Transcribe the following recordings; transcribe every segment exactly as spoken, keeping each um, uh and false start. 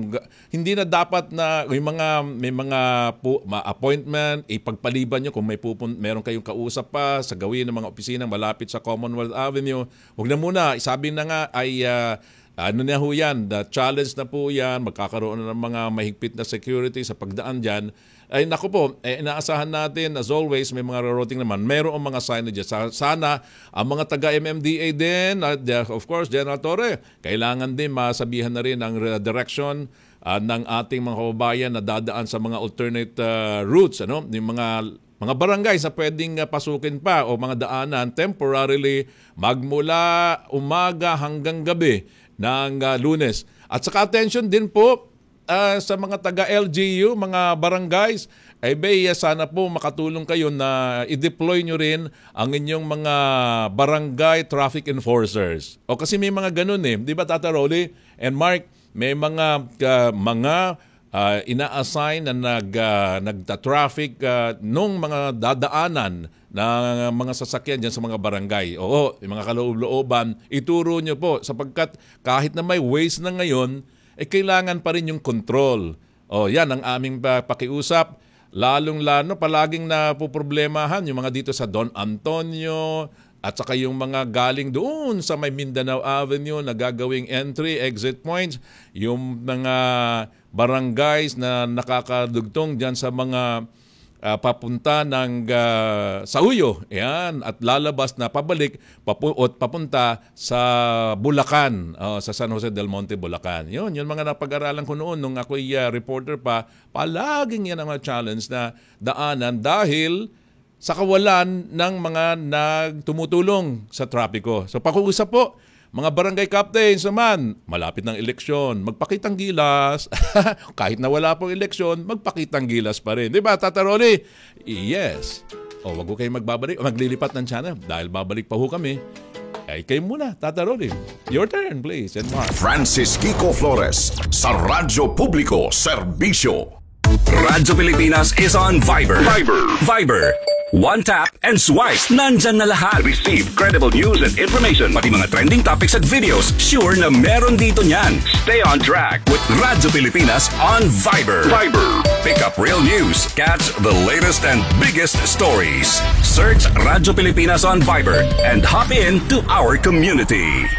mag hindi na dapat na may mga may mga pu, ma appointment ipagpaliban niyo kung may pupun meron kayong kausap pa sa gawin ng mga opisina malapit sa Commonwealth Avenue. Huwag na muna, sabi na nga ay uh, ano na ho yan, the challenge na po yan, magkakaroon na ng mga mahigpit na security sa pagdaan dyan. Ay naku po, eh, inaasahan natin, as always, may mga rerouting naman, mayroong mga signage. Sana ang mga taga-M M D A din, at of course, General Torre, kailangan din masabihan na rin ang direction uh, ng ating mga kababayan na dadaan sa mga alternate uh, routes, ano? Yung mga mga barangay sa pwedeng uh, pasukin pa o mga daanan temporarily magmula umaga hanggang gabi ng uh, Lunes. At saka attention din po uh, sa mga taga-L G U, mga barangays, ay bay, uh, sana po makatulong kayo na i-deploy nyo rin ang inyong mga barangay traffic enforcers. O kasi may mga ganun eh. Di ba, Tata Rolly and Mark, may mga uh, mga uh, ina-assign na nag, uh, nagta-traffic uh, nung mga dadaanan ng mga sasakyan dyan sa mga barangay. Oo, yung mga kaloob-looban, ituro nyo po sapagkat kahit na may waste na ngayon, eh kailangan pa rin yung control. O yan ang aming pakiusap. Lalong-lalo, palaging napoproblemahan yung mga dito sa Don Antonio at saka yung mga galing doon sa may Mindanao Avenue na gagawing entry, exit points, yung mga barangays na nakakadugtong dyan sa mga Uh, papunta ng uh, Sauyo, yan, at lalabas na pabalik papu at papunta sa Bulacan, uh, sa San Jose del Monte, Bulacan. Yun, yun mga napag-aralan ko noon nung ako'y uh, reporter pa, palaging yan ang mga challenge na daanan dahil sa kawalan ng mga nagtumutulong sa trapiko. So pakiusap po, mga barangay captains naman, malapit ng eleksyon, magpakitang gilas. Kahit na wala pong eleksyon, magpakitang gilas pa rin. Di ba, Tata Rolly? Yes. O, wag ko kayo magbabalik, maglilipat ng channel dahil babalik pa ho kami. Ay, kayo muna, Tata Rolly. Your turn, please. And Mark. Francis Kiko Flores sa Radyo Publiko Serbisyo. Radyo Pilipinas is on Viber. Viber. Viber. One tap and swipe. Nandyan na lahat. Receive credible news and information. Pati mga trending topics at videos. Sure na meron dito niyan. Stay on track with Radyo Pilipinas on Viber. Viber. Pick up real news. Catch the latest and biggest stories. Search Radyo Pilipinas on Viber and hop in to our community.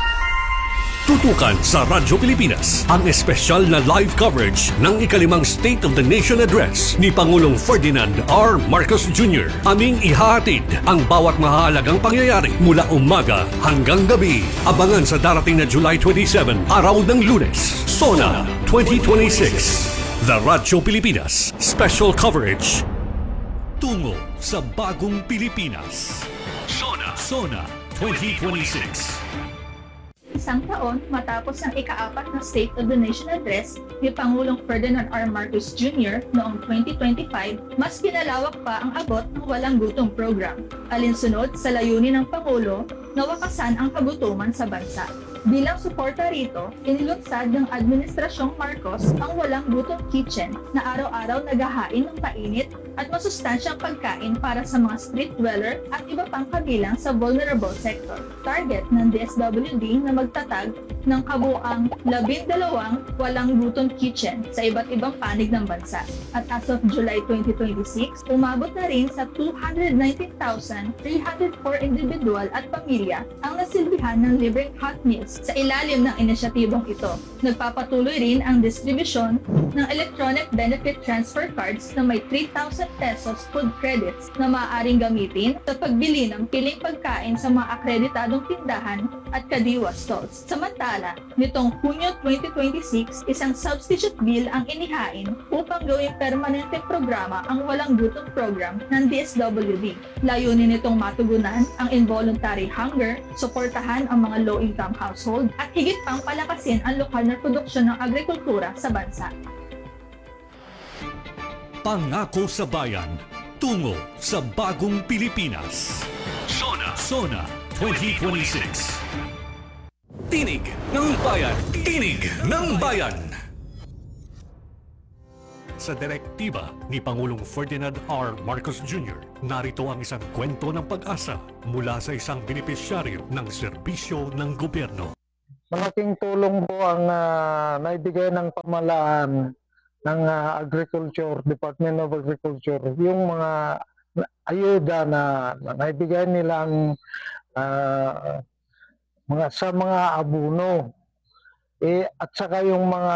Tutukan sa Radyo Pilipinas ang espesyal na live coverage ng ikalimang State of the Nation Address ni Pangulong Ferdinand R. Marcos Junior Aming ihahatid ang bawat mahalagang pangyayari mula umaga hanggang gabi. Abangan sa darating na July twenty-seven, araw ng Lunes, SONA twenty twenty-six. The Radyo Pilipinas Special Coverage. Tungo sa bagong Pilipinas. SONA, SONA twenty twenty-six. Isang taon matapos ang ika-apat na State of the Nation Address ni Pangulong Ferdinand R. Marcos Junior noong twenty twenty-five, mas pinalawak pa ang abot ng Walang Gutom program, alinsunod sa layunin ng Pangulo na wakasan ang kagutuman sa bansa. Bilang suporta rito, inilunsad ng Administrasyong Marcos ang Walang Gutom Kitchen na araw-araw naghahain ng mainit at masustansyang pagkain para sa mga street dweller at iba pang kabilang sa vulnerable sector. Target ng D S W D na magtatag ng kabuang labindalawang Walang Gutom Kitchen sa iba't ibang panig ng bansa. At as of July twenty twenty-six, umabot na rin sa two hundred nineteen thousand three hundred four individual at pamilya ang nasilbihan ng libreng hot meals sa ilalim ng inisyatibong ito. Nagpapatuloy rin ang distribusyon ng electronic benefit transfer cards na may three thousand pesos food credits na maaaring gamitin sa pagbili ng piling pagkain sa mga akreditadong tindahan at kadiwa stalls. Samantala, nitong Hunyo twenty twenty-six, isang substitute bill ang inihain upang gawing permanenteng programa ang Walang Gutom program ng D S W D. Layunin nitong matugunan ang involuntary hunger, suportahan ang mga low-income household, at higit pang palakasin ang lokal na produksyon ng agrikultura sa bansa. Pangako sa bayan, tungo sa bagong Pilipinas. SONA, SONA twenty twenty-six. Tinig ng bayan, tinig ng bayan. Sa direktiba ni Pangulong Ferdinand R. Marcos Junior, narito ang isang kwento ng pag-asa mula sa isang benepisyaryo ng serbisyo ng gobyerno. malaking tulong po ang ah, naibigay ng pamahalaan ng ah, Agriculture, Department of Agriculture, yung mga ayuda na, na naibigay nilang ah, mga sa mga abuno. Eh, at saka yung mga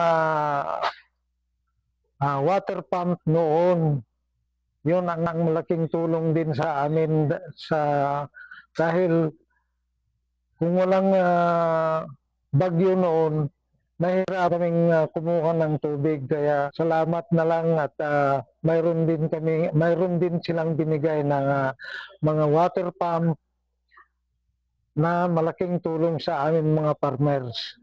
ah, water pump noon, yun ang, ang malaking tulong din sa amin da- sa dahil kung walang ah, bagyo noon, mahirap kaming ah, kumuha ng tubig. Kaya salamat na lang at ah, mayroon din kami, mayroon din silang binigay na ah, mga water pump na malaking tulong sa amin mga farmers.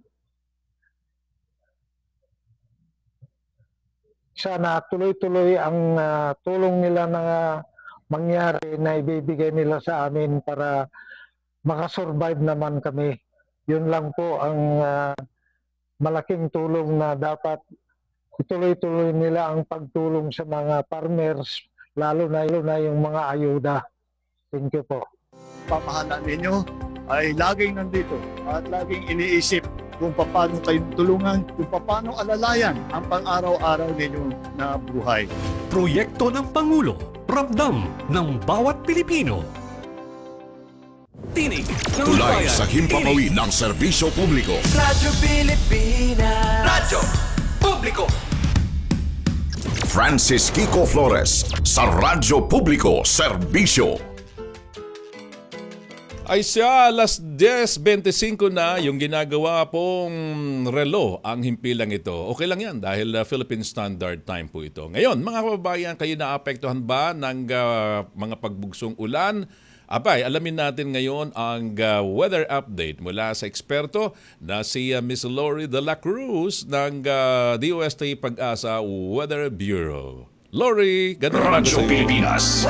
Sana tuloy-tuloy ang ah, tulong nila na mangyari na ibibigay nila sa amin para makasurvive naman kami. Yun lang po ang ah, malaking tulong na dapat ituloy-tuloy nila ang pagtulong sa mga farmers, lalo na, lalo na yung mga ayuda. Thank you po. Pamahalaan ninyo ay laging nandito at laging iniisip kung paano kayong tulungan, kung paano alalayan ang pang-araw-araw ninyo na buhay. Proyekto ng Pangulo, ramdam ng bawat Pilipino. Tinig ng Tulay bayan. sa himpapawid ng serbisyo publiko. Radyo Pilipinas. Radyo Publiko. Francis Kiko Flores sa Radyo Publiko Serbisyo. Ay siya, alas diyes bentisinkwo na yung ginagawa pong relo ang himpilang ito. Okay lang yan dahil uh, Philippine Standard Time po ito. Ngayon, mga kababayan, kayo naapektuhan ba ng uh, mga pagbugsong ulan? Abay, alamin natin ngayon ang uh, weather update mula sa eksperto na si uh, Miss Lori de la Cruz ng uh, D O S T Pag-asa Weather Bureau. Lori, ganda naman sa iyo. Pilipinas.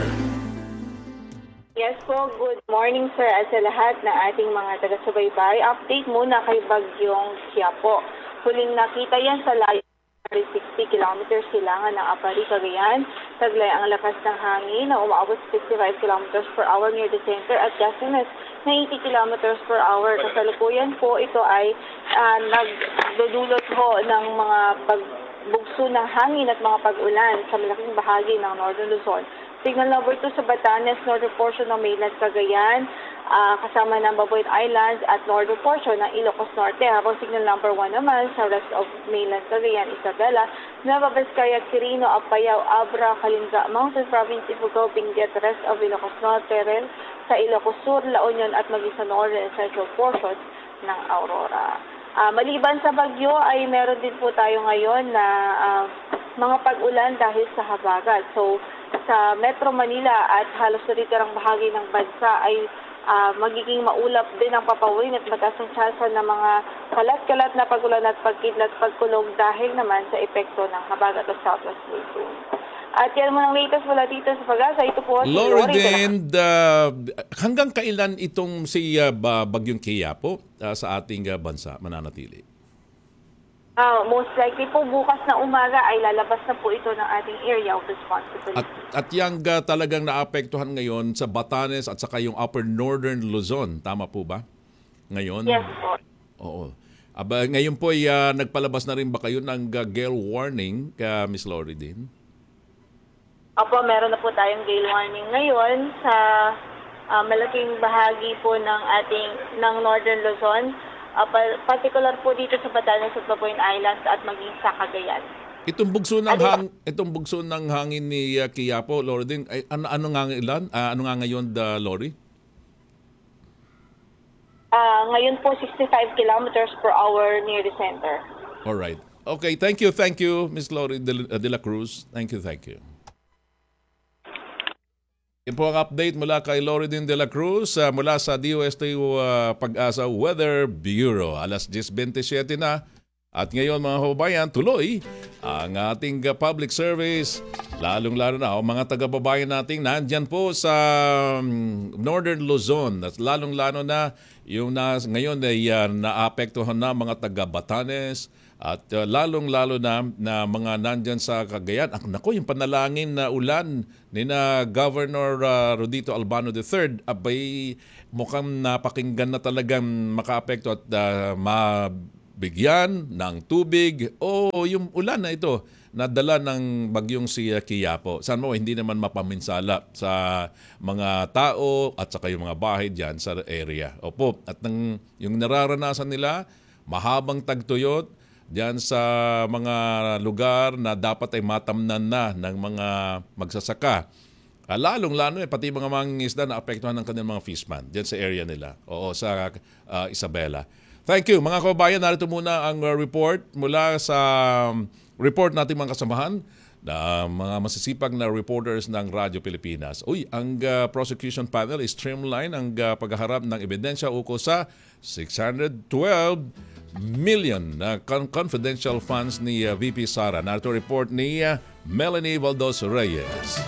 Yes po, good morning sir at sa lahat na ating mga taga-subaybay. Update muna kay Bagyong Quiapo. Huling nakita yan sa layo sixty kilometers silangan ng Apari, Cagayan. Taglay ang lakas ng hangin na umaabot sa sixty-five kilometers per hour near the center at gustiness na eighty kilometers per hour. Kasalukuyan po ito ay uh, nagdudulot ho ng mga pagbugso ng hangin at mga pag-ulan sa malaking bahagi ng Northern Luzon. Signal number two sa Batanes, northern portion ng mainland Cagayan, uh, kasama ng Babuit Islands at northern portion ng Ilocos Norte. Habang signal number one naman sa rest of mainland Cagayan, Isabela, Nueva Vizcaya, Quirino, Apayao, Abra, Kalinga, Mountain Province, Ifugao, Benguet, rest of Ilocos Norte, rin sa Ilocos Sur, La Union at maging sa northern and central portions ng Aurora. Uh, maliban sa bagyo ay meron din po tayo ngayon na uh, mga pag-ulan dahil sa habagat. So, sa Metro Manila at halos natitirang bahagi ng bansa ay uh, magiging maulap din ang papawin at mataas ang tsansa ng mga kalat-kalat na pag-ulan at pagkidlat pagkulog dahil naman sa epekto ng habagat o southwest monsoon. At yan mo ng latest mula dito sa Pag-asa. Ito po si Lori Lori. din, uh, hanggang kailan itong si uh, ba- Bagyong Quiapo uh, sa ating uh, bansa mananatili? Uh, most likely po bukas na umaga ay lalabas na po ito ng ating area of responsibility. At, at yang uh, talagang naapektuhan ngayon sa Batanes at saka yung Upper Northern Luzon. Tama po ba? Ngayon? Yes po. Oo. Aba, ngayon po ay uh, nagpalabas na rin ba kayo ng uh, gale warning ka Miss Lori din? Opo, meron na po tayong gale warning ngayon sa uh, malaking bahagi po ng ating ng Northern Luzon. Uh, particular po dito sa Batanes at Babuin Islands at maging sa Cagayan. Itong bugso ng Ano? hang itong bugso ng hangin ni uh, Quiapo, Lori din, ay, ano ano nga ilan? Uh, ano nga ngayon the Lori? Uh, ngayon po sixty-five kilometers per hour near the center. All right. Okay, thank you, thank you, Miss Lori de, uh, de la Cruz. Thank you, thank you. Yan po ang update mula kay Lori din de la Cruz uh, mula sa D O S T uh, Pag-asa Weather Bureau. alas diyes bentisiete na. At ngayon mga kababayan, tuloy ang ating uh, public service. Lalong-lalo na ang mga taga-babayan nating nandyan po sa um, Northern Luzon. At lalong-lalo na yung na, ngayon ay uh, naapektuhan na mga taga-Batanes At uh, lalong-lalo na na mga nandyan sa Cagayan. Ang nako, yung panalangin na ulan ni na Governor uh, Rodito Albano the third, abay mukhang napakinggan na talagang makaapekto at uh, mabigyan ng tubig o yung ulan na ito na dala ng bagyong si uh, Quiapo. Saan mo, hindi naman mapaminsala sa mga tao at saka yung mga bahay dyan sa area. Opo, at ng, yung nararanasan nila, mahabang tagtuyot, diyan sa mga lugar na dapat ay matamnan na ng mga magsasaka. Uh, Lalong-lalo eh, pati mga mangingisda na apektuhan ng kanilang mga fishman diyan sa area nila. Oo, sa uh, Isabela. Thank you. Mga kababayan, narito muna ang uh, report mula sa um, report nating mga kasamahan na mga masisipag na reporters ng Radyo Pilipinas. Uy, ang uh, prosecution panel is streamline ang uh, paghaharap ng ebidensya ukol sa six hundred twelve million na uh, confidential funds ni uh, V P Sara. Narito report ni uh, Melanie Valdos Reyes.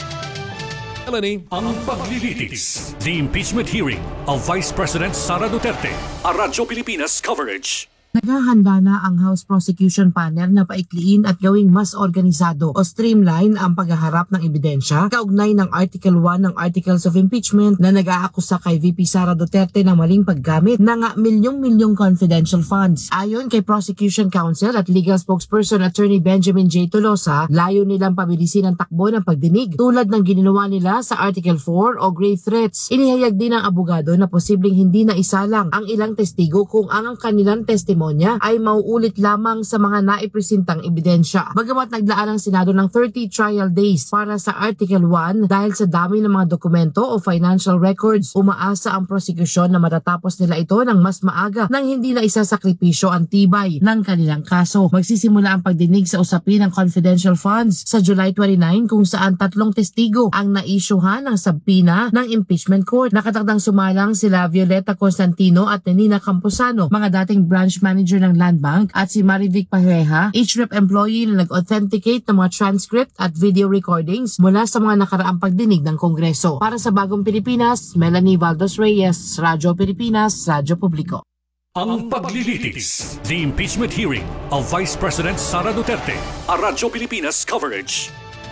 Melanie. Ang paglilitis. The impeachment hearing of Vice President Sara Duterte. A Radyo Pilipinas coverage. Naghahanda na ang House Prosecution Panel na paikliin at gawing mas organisado o streamline ang paghaharap ng ebidensya kaugnay ng Article one ng Articles of Impeachment na nag-aakusa kay V P Sara Duterte ng maling paggamit ng milyong-milyong confidential funds. Ayon kay Prosecution Counsel at Legal Spokesperson Attorney Benjamin J. Tolosa, layo nilang pabilisin ang takbo ng pagdinig tulad ng ginawa nila sa Article four o grave threats. Inihayag din ng abogado na posibleng hindi na isalang ang ilang testigo kung ang kanilang testimony ay mauulit lamang sa mga naipresentang ebidensya. Bagamat naglaan ang Senado ng thirty trial days para sa Article one dahil sa dami ng mga dokumento o financial records, umaasa ang prosekusyon na matatapos nila ito ng mas maaga nang hindi na isasakripisyo ang tibay ng kanilang kaso. Magsisimula ang pagdinig sa usapin ng confidential funds sa July twenty-nine kung saan tatlong testigo ang naisyuhan ng sabpina ng impeachment court. Nakatakdang sumalang sila Violeta Constantino at Nina Camposano, mga dating branch manager ng Land Bank, at si Marivic Pareja, H R E P employee na nag-authenticate ng mga transcript at video recordings mula sa mga nakaraang pagdinig ng Kongreso. Para sa Bagong Pilipinas, Melanie Valdos Reyes, Radyo Pilipinas, Radyo Publiko. Ang paglilitis. The impeachment hearing of Vice President Sara Duterte. A Radyo Pilipinas coverage.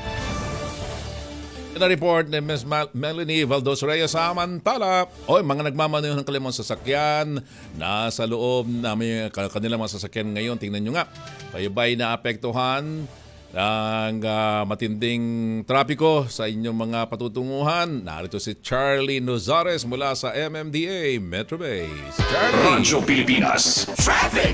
Na report ni Miz Mal- Melanie Valdos Reyes. Samantala, oy, mga nagmamaneho ng kalimang sasakyan nasa loob na may kanilang mga sasakyan ngayon. Tingnan nyo nga, bayabay na apektuhan ng uh, matinding trapiko sa inyong mga patutunguhan. Narito si Charlie Nozares mula sa M M D A Metro Base. Charlie! Radyo Pilipinas Traffic.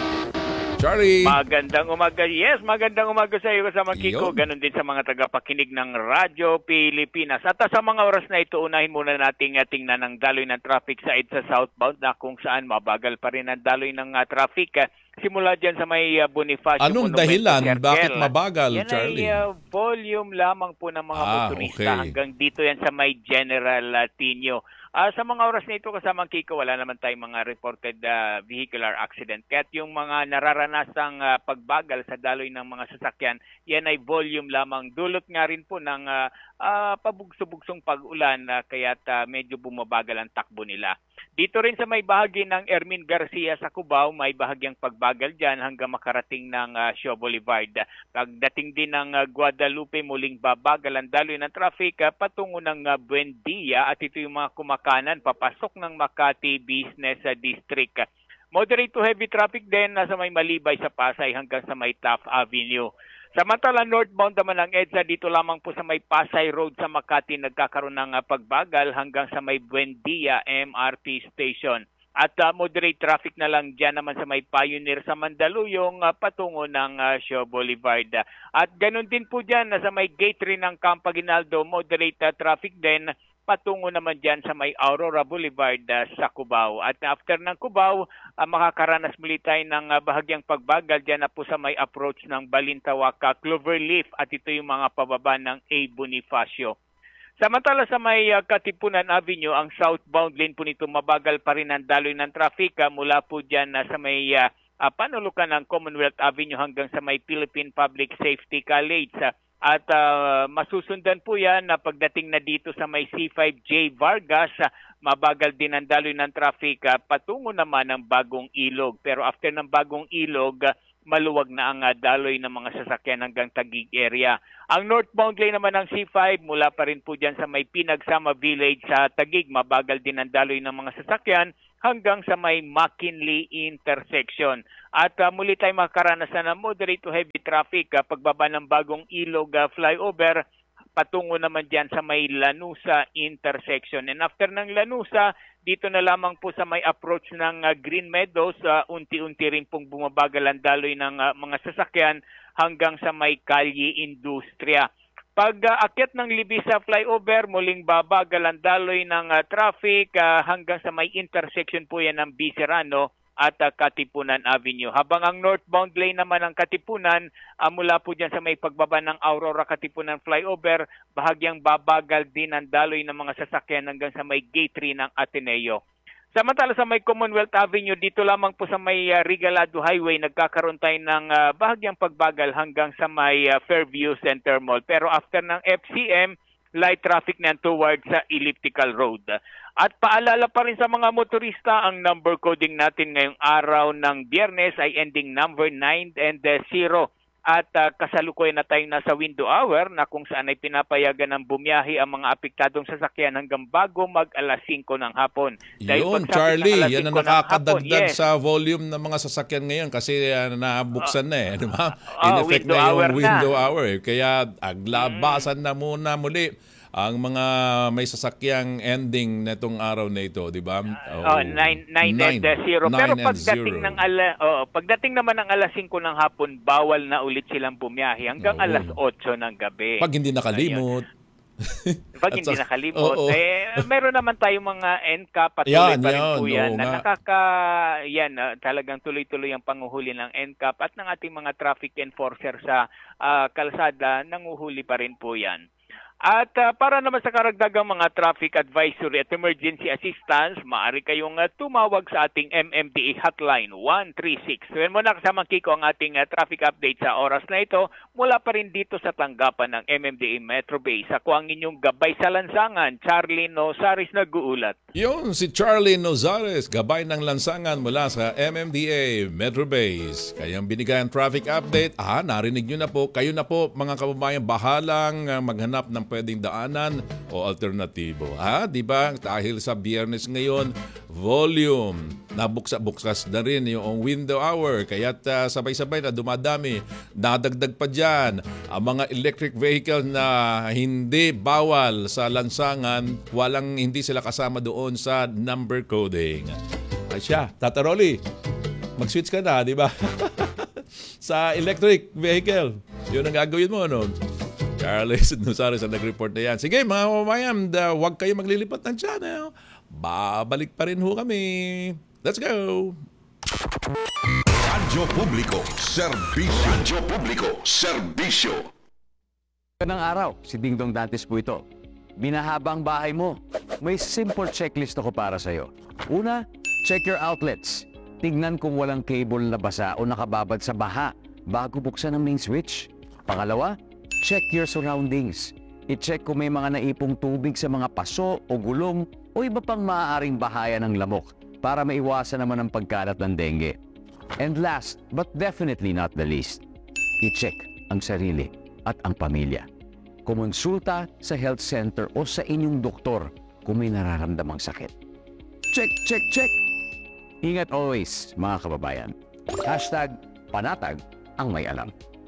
Charlie! Magandang umaga. Yes, magandang umaga sa iyo kasama Kiko. Yun. Ganon din sa mga tagapakinig ng Radyo Pilipinas. At sa mga oras na ito, unahin muna nating uh, tingnan ang daloy ng traffic sa EDSA southbound na kung saan mabagal pa rin ang daloy ng uh, traffic. Uh, simula dyan sa may uh, Bonifacio Anong Monumento dahilan? Circle. Bakit mabagal, yan Charlie? Yan ay uh, volume lamang po ng mga Ah, motorista okay. hanggang dito yan sa may General uh, Tinio. Uh, sa mga oras na ito kasama Kiko, wala naman tayong mga reported uh, vehicular accident. Kaya't yung mga nararanasang uh, pagbagal sa daloy ng mga sasakyan, yan ay volume lamang. Dulot nga rin po ng uh, uh, pabugso-bugsong pag-ulan, uh, kaya't uh, medyo bumabagal ang takbo nila. Dito rin sa may bahagi ng Ermin Garcia sa Cubao, may bahagyang pagbagal dyan hanggang makarating ng uh, Shaw Boulevard. Pagdating din ng uh, Guadalupe, muling babagal ang daloy ng traffic uh, patungo ng uh, Buendia, at ito yung mga kumakanan papasok ng Makati Business uh, District. Moderate to heavy traffic din nasa may Malibay sa Pasay hanggang sa may Taft Avenue. Samantala, northbound naman ng EDSA, dito lamang po sa may Pasay Road sa Makati nagkakaroon ng uh, pagbagal hanggang sa may Buendia M R T Station. At uh, moderate traffic na lang dyan naman sa may Pioneer sa Mandaluyong uh, patungo ng uh, Shaw Boulevard. At ganun din po dyan, nasa may gate rin ng Camp Aguinaldo, moderate uh, traffic din patungo naman dyan sa may Aurora Boulevard uh, sa Cubao. At after ng Cubao, uh, makakaranas muli tayo ng uh, bahagyang pagbagal dyan na po sa may approach ng Balintawak, Cloverleaf, at ito yung mga pababa ng A. Bonifacio. Samantala sa may uh, Katipunan Avenue, ang southbound lane po nito mabagal pa rin ang daloy ng traffic uh, mula po dyan uh, sa may uh, uh, panulukan ng Commonwealth Avenue hanggang sa may Philippine Public Safety College. Uh, At uh, masusundan po yan na pagdating na dito sa may C five J Vargas, uh, mabagal din ang daloy ng traffic uh, patungo naman ng Bagong Ilog. Pero after ng Bagong Ilog, uh, maluwag na ang uh, daloy ng mga sasakyan hanggang Taguig area. Ang northbound lane naman ng C five mula pa rin po dyan sa may Pinagsama Village sa Taguig, mabagal din ang daloy ng mga sasakyan hanggang sa may McKinley intersection. At uh, muli tayo makakaranasan ng moderate to heavy traffic uh, pagbaba ng bagong Ilog uh, flyover patungo naman dyan sa may Lanusa intersection. And after ng Lanusa, dito na lamang po sa may approach ng uh, Green Meadows, uh, unti-unti rin pong bumabagal ang daloy ng uh, mga sasakyan hanggang sa may Kalye Industria. Pag uh, akyat ng Libisa flyover, muling babagal ang daloy ng uh, traffic uh, hanggang sa may intersection po yan ng Biserano at uh, Katipunan Avenue. Habang ang northbound lane naman ng Katipunan, uh, mula po dyan sa may pagbaba ng Aurora Katipunan flyover, bahagyang babagal din ang daloy ng mga sasakyan hanggang sa may gate three ng Ateneo. Samantala sa may Commonwealth Avenue, dito lamang po sa may uh, Regalado Highway, nagkakaroon tayo ng uh, bahagyang pagbagal hanggang sa may uh, Fairview Center Mall. Pero after ng F C M, light traffic na towards sa Elliptical Road. At paalala pa rin sa mga motorista, ang number coding natin ngayong araw ng Biyernes ay ending number nine and zero. At uh, kasalukuyan na tayong nasa window hour na kung saan ay pinapayagan ng bumiyahe ang mga apektadong sasakyan hanggang bago mag alas singko ng hapon. Dahil Yun, pagsapit Charlie, ng alas yan ang singko ng nakakadagdag hapon, yes. sa volume ng mga sasakyan ngayon kasi uh, nabuksan na eh. Di ba? Oh, In effect window na hour yung na. window hour. Eh. Kaya aglabasan na muna muli ang mga may sasakyang ending na itong araw na ito, di ba? Oh, nine and zero. Pero nine and pagdating zero. ng ala, oh, pagdating naman ng alas singko ng hapon, bawal na ulit silang bumiyahe hanggang Oo. alas otso ng gabi. Pag hindi nakalimot. Pag At hindi sa- nakalimot, Oo. eh, meron naman tayong mga N C A P, patuloy Yan, pa rin yan, po yan, oo na nga. nakaka, yan, ah, talagang tuloy-tuloy ang panguhuli ng N C A P at ng ating mga traffic enforcer sa ah, kalsada, nanguhuli pa rin po yan. At uh, para naman sa karagdagang mga traffic advisory at emergency assistance, maaari kayong uh, tumawag sa ating M M D A hotline one three six. Ngayon muna kasama Kiko ang ating uh, traffic update sa oras na ito mula pa rin dito sa tanggapan ng M M D A Metro Base. Ako ang inyong gabay sa lansangan, Charlie Nosaris nag-uulat. Yun, si Charlie Nozares, gabay ng lansangan mula sa M M D A Metro Base. Kayang binigay ang traffic update. Ah, narinig nyo na po. Kayo na po, mga kababayan, bahalang uh, maghanap ng pwedeng daanan o alternatibo. Ha, di ba? Dahil sa Biyernes ngayon, volume. Nabuksa-buksas na rin yung window hour. Kaya't uh, sabay-sabay na dumadami. Nadagdag pa dyan ang mga electric vehicle na hindi bawal sa lansangan. Walang, hindi sila kasama doon sa number coding. Ay siya, Tata Rolly, mag-switch ka na, di ba? Sa electric vehicle. Yun ang gagawin mo, no? Charles Nosares ang nag-report na yan. Sige, mga mamayan, da, huwag kayo maglilipat ng channel. Babalik pa rin ho kami. Let's go! Radyo Publiko, serbisyo. Radyo Publiko, serbisyo. Magandang araw, si Dingdong Dantes po ito. Binahaba ang bahay mo. May simple checklist ako para sa'yo. Una, check your outlets. Tignan kung walang cable na basa o nakababad sa baha bago buksan ang main switch. Pangalawa, check your surroundings. I-check kung may mga naipong tubig sa mga paso o gulong o iba pang maaaring bahaya ng lamok para maiwasan naman ang pagkalat ng dengue. And last, but definitely not the least, i-check ang sarili at ang pamilya. Kumonsulta sa health center o sa inyong doktor kung may nararamdamang sakit. Check, check, check! Ingat always, mga kababayan. Hashtag panatag ang may alam.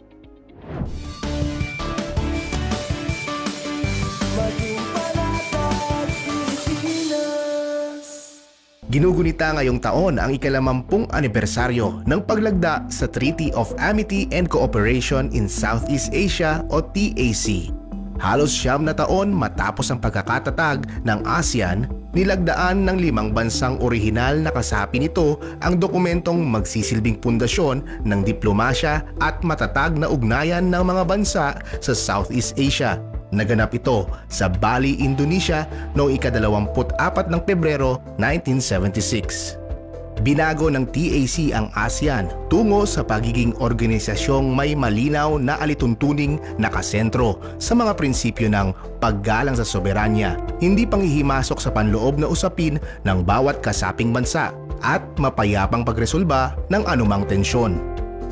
Ginugunita ngayong taon ang ikalamampung anibersaryo ng paglagda sa Treaty of Amity and Cooperation in Southeast Asia o T A C. Halos siyam na taon matapos ang pagkakatatag ng ASEAN, nilagdaan ng limang bansang orihinal na kasapi nito ang dokumentong magsisilbing pundasyon ng diplomasya at matatag na ugnayan ng mga bansa sa Southeast Asia. Naganap ito sa Bali, Indonesia noong ikadalawamput apat ng Pebrero nineteen seventy-six. Binago ng T A C ang ASEAN tungo sa pagiging organisasyong may malinaw na alituntuning nakasentro sa mga prinsipyo ng paggalang sa soberanya, hindi panghihimasok sa panloob na usapin ng bawat kasaping bansa at mapayapang pagresolba ng anumang tensyon.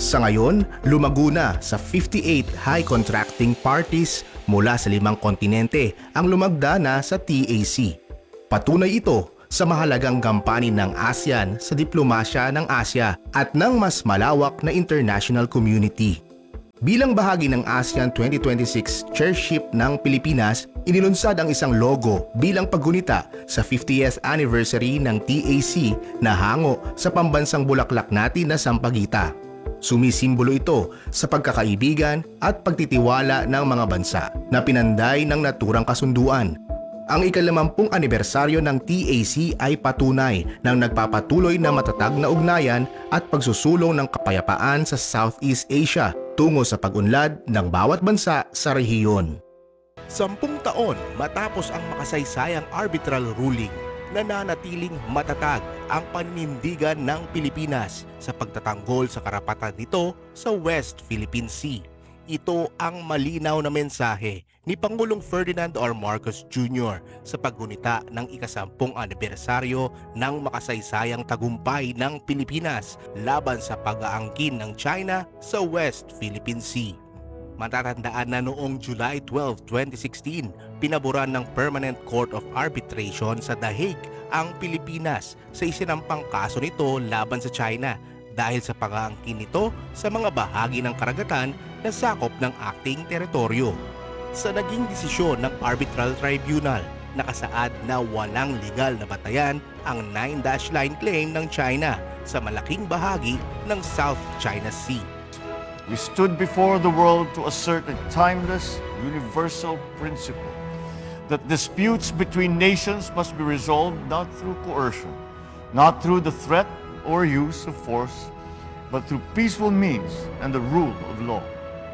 Sa ngayon, lumago na sa fifty-eight high contracting parties mula sa limang kontinente ang lumagda na sa T A C. Patunay ito sa mahalagang gampanin ng ASEAN sa diplomasya ng Asya at ng mas malawak na international community. Bilang bahagi ng ASEAN twenty twenty-six Chairship ng Pilipinas, inilunsad ang isang logo bilang paggunita sa fiftieth anniversary ng T A C na hango sa pambansang bulaklak natin na Sampaguita. Sumisimbolo ito sa pagkakaibigan at pagtitiwala ng mga bansa na pinanday ng naturang kasunduan. Ang ikalamampung anibersaryo ng T A C ay patunay ng nagpapatuloy na matatag na ugnayan at pagsusulong ng kapayapaan sa Southeast Asia tungo sa pag-unlad ng bawat bansa sa rehiyon. Sampung taon matapos ang makasaysayang arbitral ruling, nananatiling matatag ang paninindigan ng Pilipinas sa pagtatanggol sa karapatan nito sa West Philippine Sea. Ito ang malinaw na mensahe ni Pangulong Ferdinand R. Marcos Junior sa paggunita ng ikasampung anibersaryo ng makasaysayang tagumpay ng Pilipinas laban sa pag-aangkin ng China sa West Philippine Sea. Matatandaan na noong July twelfth, twenty sixteen, pinaboran ng Permanent Court of Arbitration sa The Hague ang Pilipinas sa isinampang kaso nito laban sa China dahil sa pag-aangkin nito sa mga bahagi ng karagatan na sakop ng ating teritoryo. Sa naging desisyon ng Arbitral Tribunal, nakasaad na walang legal na batayan ang nine dash line claim ng China sa malaking bahagi ng South China Sea. We stood before the world to assert a timeless, universal principle that disputes between nations must be resolved not through coercion, not through the threat or use of force, but through peaceful means and the rule of law.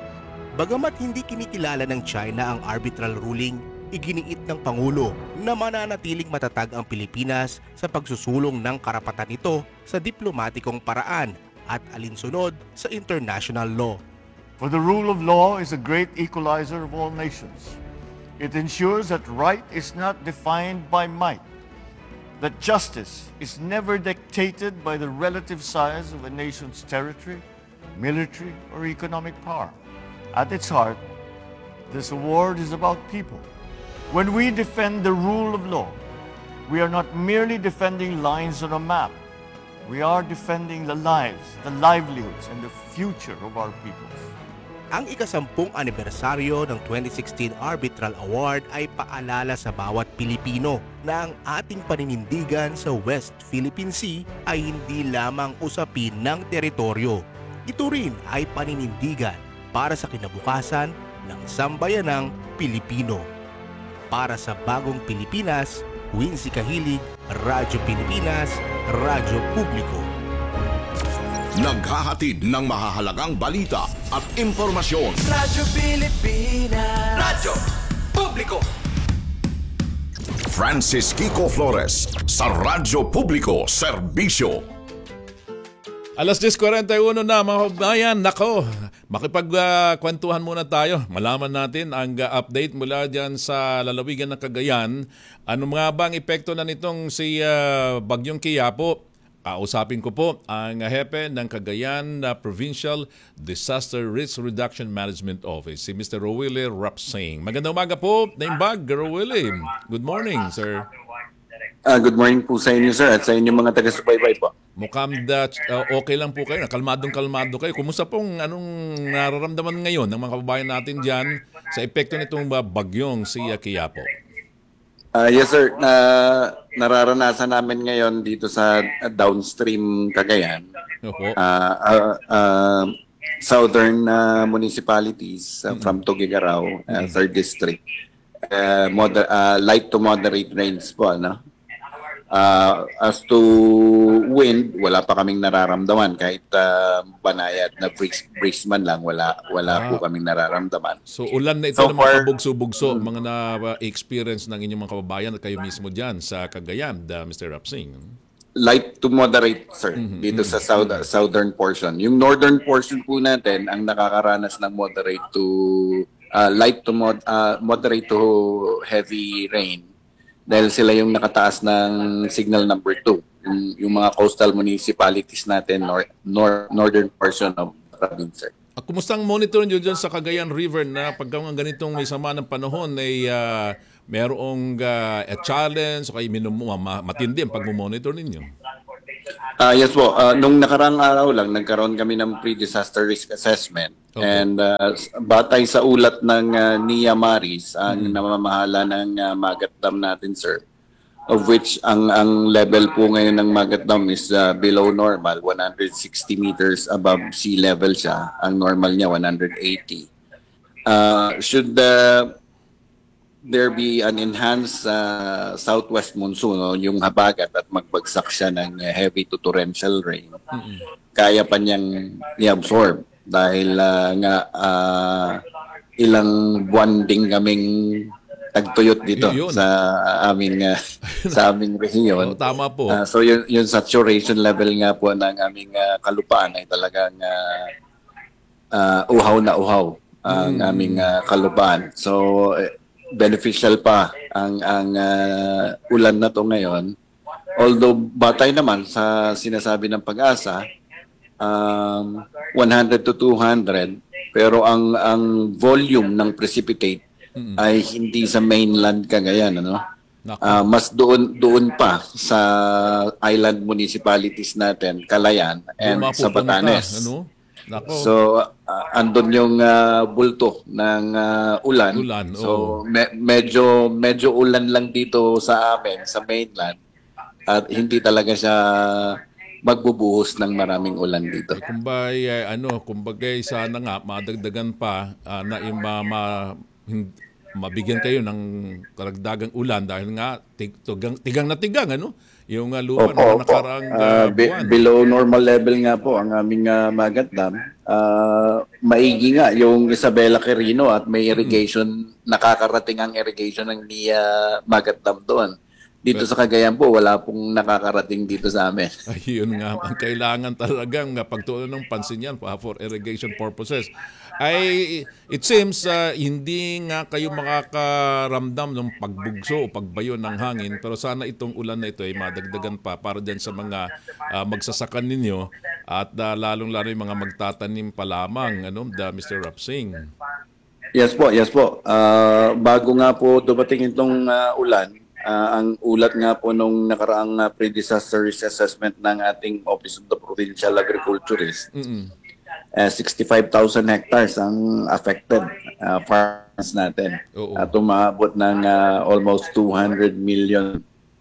Bagamat hindi kinikilala ng China ang arbitral ruling, iginiit ng Pangulo na mananatiling matatag ang Pilipinas sa pagsusulong ng karapatan nito sa diplomatikong paraan at alinsunod sa international law. For the rule of law is a great equalizer of all nations. It ensures that right is not defined by might, that justice is never dictated by the relative size of a nation's territory, military, or economic power. At its heart, this award is about people. When we defend the rule of law, we are not merely defending lines on a map. We are defending the lives, the livelihoods, and the future of our peoples. Ang ikasampung anibersaryo ng twenty sixteen Arbitral Award ay paalala sa bawat Pilipino na ang ating paninindigan sa West Philippine Sea ay hindi lamang usapin ng teritoryo. Ito rin ay paninindigan para sa kinabukasan ng sambayanang Pilipino. Para sa bagong Pilipinas, Wincy Kahilig, Radyo Pilipinas, Radyo Publiko. Naghahatid ng mahahalagang balita at impormasyon. Radyo Pilipinas, Radyo Publiko. Francis Kiko Flores sa Radyo Publiko Serbisyo. Alas diyes kuwarenta y uno na mga kabayan. Nako, makipagkwentuhan uh, muna tayo. Malaman natin ang uh, update mula dyan sa lalawigan ng Cagayan. Ano nga ba ang epekto na nitong si uh, Bagyong Quiapo? Kausapin ko po ang hepe ng Cagayan uh, Provincial Disaster Risk Reduction Management Office, si Mister Rowile Rapsing. Magandang umaga po, Naimbag, Rowile. Good morning, sir. Uh, good morning po sa inyo, sir, at sa inyong mga taga-subaybay po. Mukhang that, uh, okay lang po kayo, kalmadong-kalmado kayo. Kumusta pong anong nararamdaman ngayon ng mga kababayan natin dyan sa epekto nitong uh, bagyong si uh, Quiapo? Uh, yes, sir. Uh, nararanasan namin ngayon dito sa uh, downstream Cagayan, uh, uh, uh, southern uh, municipalities uh, mm-hmm. from Tuguegarao, uh, mm-hmm. third District. Uh, moder- uh, light to moderate rains po, ano? Uh, as to wind, wala pa kaming nararamdaman kahit uh, banayad na breeze, breeze man lang, wala wala ah. po kaming nararamdaman. So ulan na ito so, ng mga bugso-bugso, mga na-experience ng inyong mga kababayan at kayo mismo dyan sa Cagayan, uh, Mister Rapsing. Light to moderate, sir, mm-hmm. dito mm-hmm. sa south, southern portion. Yung northern portion po natin ang nakakaranas ng moderate to uh, light to mod, uh, moderate to heavy rain. Dahil sila yung nakataas ng signal number two. Yung, yung mga coastal municipalities natin, nor, nor, northern portion of province, sir. Ah, kumusta ang monitor nyo dyan sa Cagayan River na pagka mga ganitong may sama ng panahon ay uh, merong uh, a challenge o kayo minum- ma- matindi ang pagmumonitor ninyo? Ah, yes po. Ah, nung nakarang araw lang, nagkaroon kami ng pre-disaster risk assessment. Okay. And uh, batay sa ulat ng uh, N I A Maris, ang Mm. namamahala ng uh, Magat Dam natin, sir, of which ang ang level po ngayon ng Magat Dam is uh, below normal, one hundred sixty meters above sea level siya. Ang normal niya, one hundred eighty. Uh, should uh, there be an enhanced uh, southwest monsoon, no, yung habagat at magbagsak siya ng uh, heavy to torrential rain, Mm-mm. kaya pa niyang i-absorb dahil uh, nga uh, ilang buwan din kaming tagtuyot dito Yun. sa aming uh, sa aming rehiyon. Oh, tama po. Uh, so yun, yung saturation level nga po ng aming uh, kalupaan ay talagang uh, uh, uhaw na uhaw ang Mm. aming uh, kalupaan. So eh, beneficial pa ang ang uh, ulan na to ngayon. Although batay naman sa sinasabi ng Pag-asa, um, one hundred to two hundred, pero ang ang volume ng precipitate Mm-mm. ay hindi sa mainland Cagayan, ano? Nako. Ah, mas doon doon pa sa island municipalities natin, Calayan and Doon sa mapupunta, Batanes. ano? Nako. So ah, andun yung ah, bulto ng ah, ulan. Ulan, So oo. me- medyo medyo ulan lang dito sa amin sa mainland at hindi talaga siya magbubuhos ng maraming ulan dito. Kumbaga, eh, ano, kumbaga sana nga madagdagan pa ah, na ima, ma, hin- mabigyan kayo ng karagdagang ulan dahil nga tig, tigang, tigang na tigang ano yung uh, lupa Opo, na opo. nakaraang Ah, uh, be- buwan. below normal level nga po ang aming ah, Magat Dam. Ah, maigi nga yung Isabela Quirino at may irrigation, nakakarating ang irrigation ng N I A Magat Dam doon. Dito sa Cagayan po, wala pong nakakarating dito sa amin. Ayun nga, ang kailangan talagang uh, pagtuunan ng pansin yan pa for irrigation purposes. Ay, it seems uh, hindi nga kayo makakaramdam ng pagbugso o pagbayo ng hangin, pero sana itong ulan na ito ay madagdagan pa para dyan sa mga uh, magsasakan ninyo at uh, lalong-lalo yung mga magtatanim pa lamang, ano, da, Mister Rapsing. Yes po, yes po. Ah, bago nga po dumating itong ah, ulan, ah, ang ulat nga po nung nakaraang ah, pre-disaster risk assessment ng ating Office of the Provincial Agriculturist, Mm-mm. eh, sixty-five thousand hectares ang affected uh, farms natin. Oo. At umabot ng ah, almost two hundred million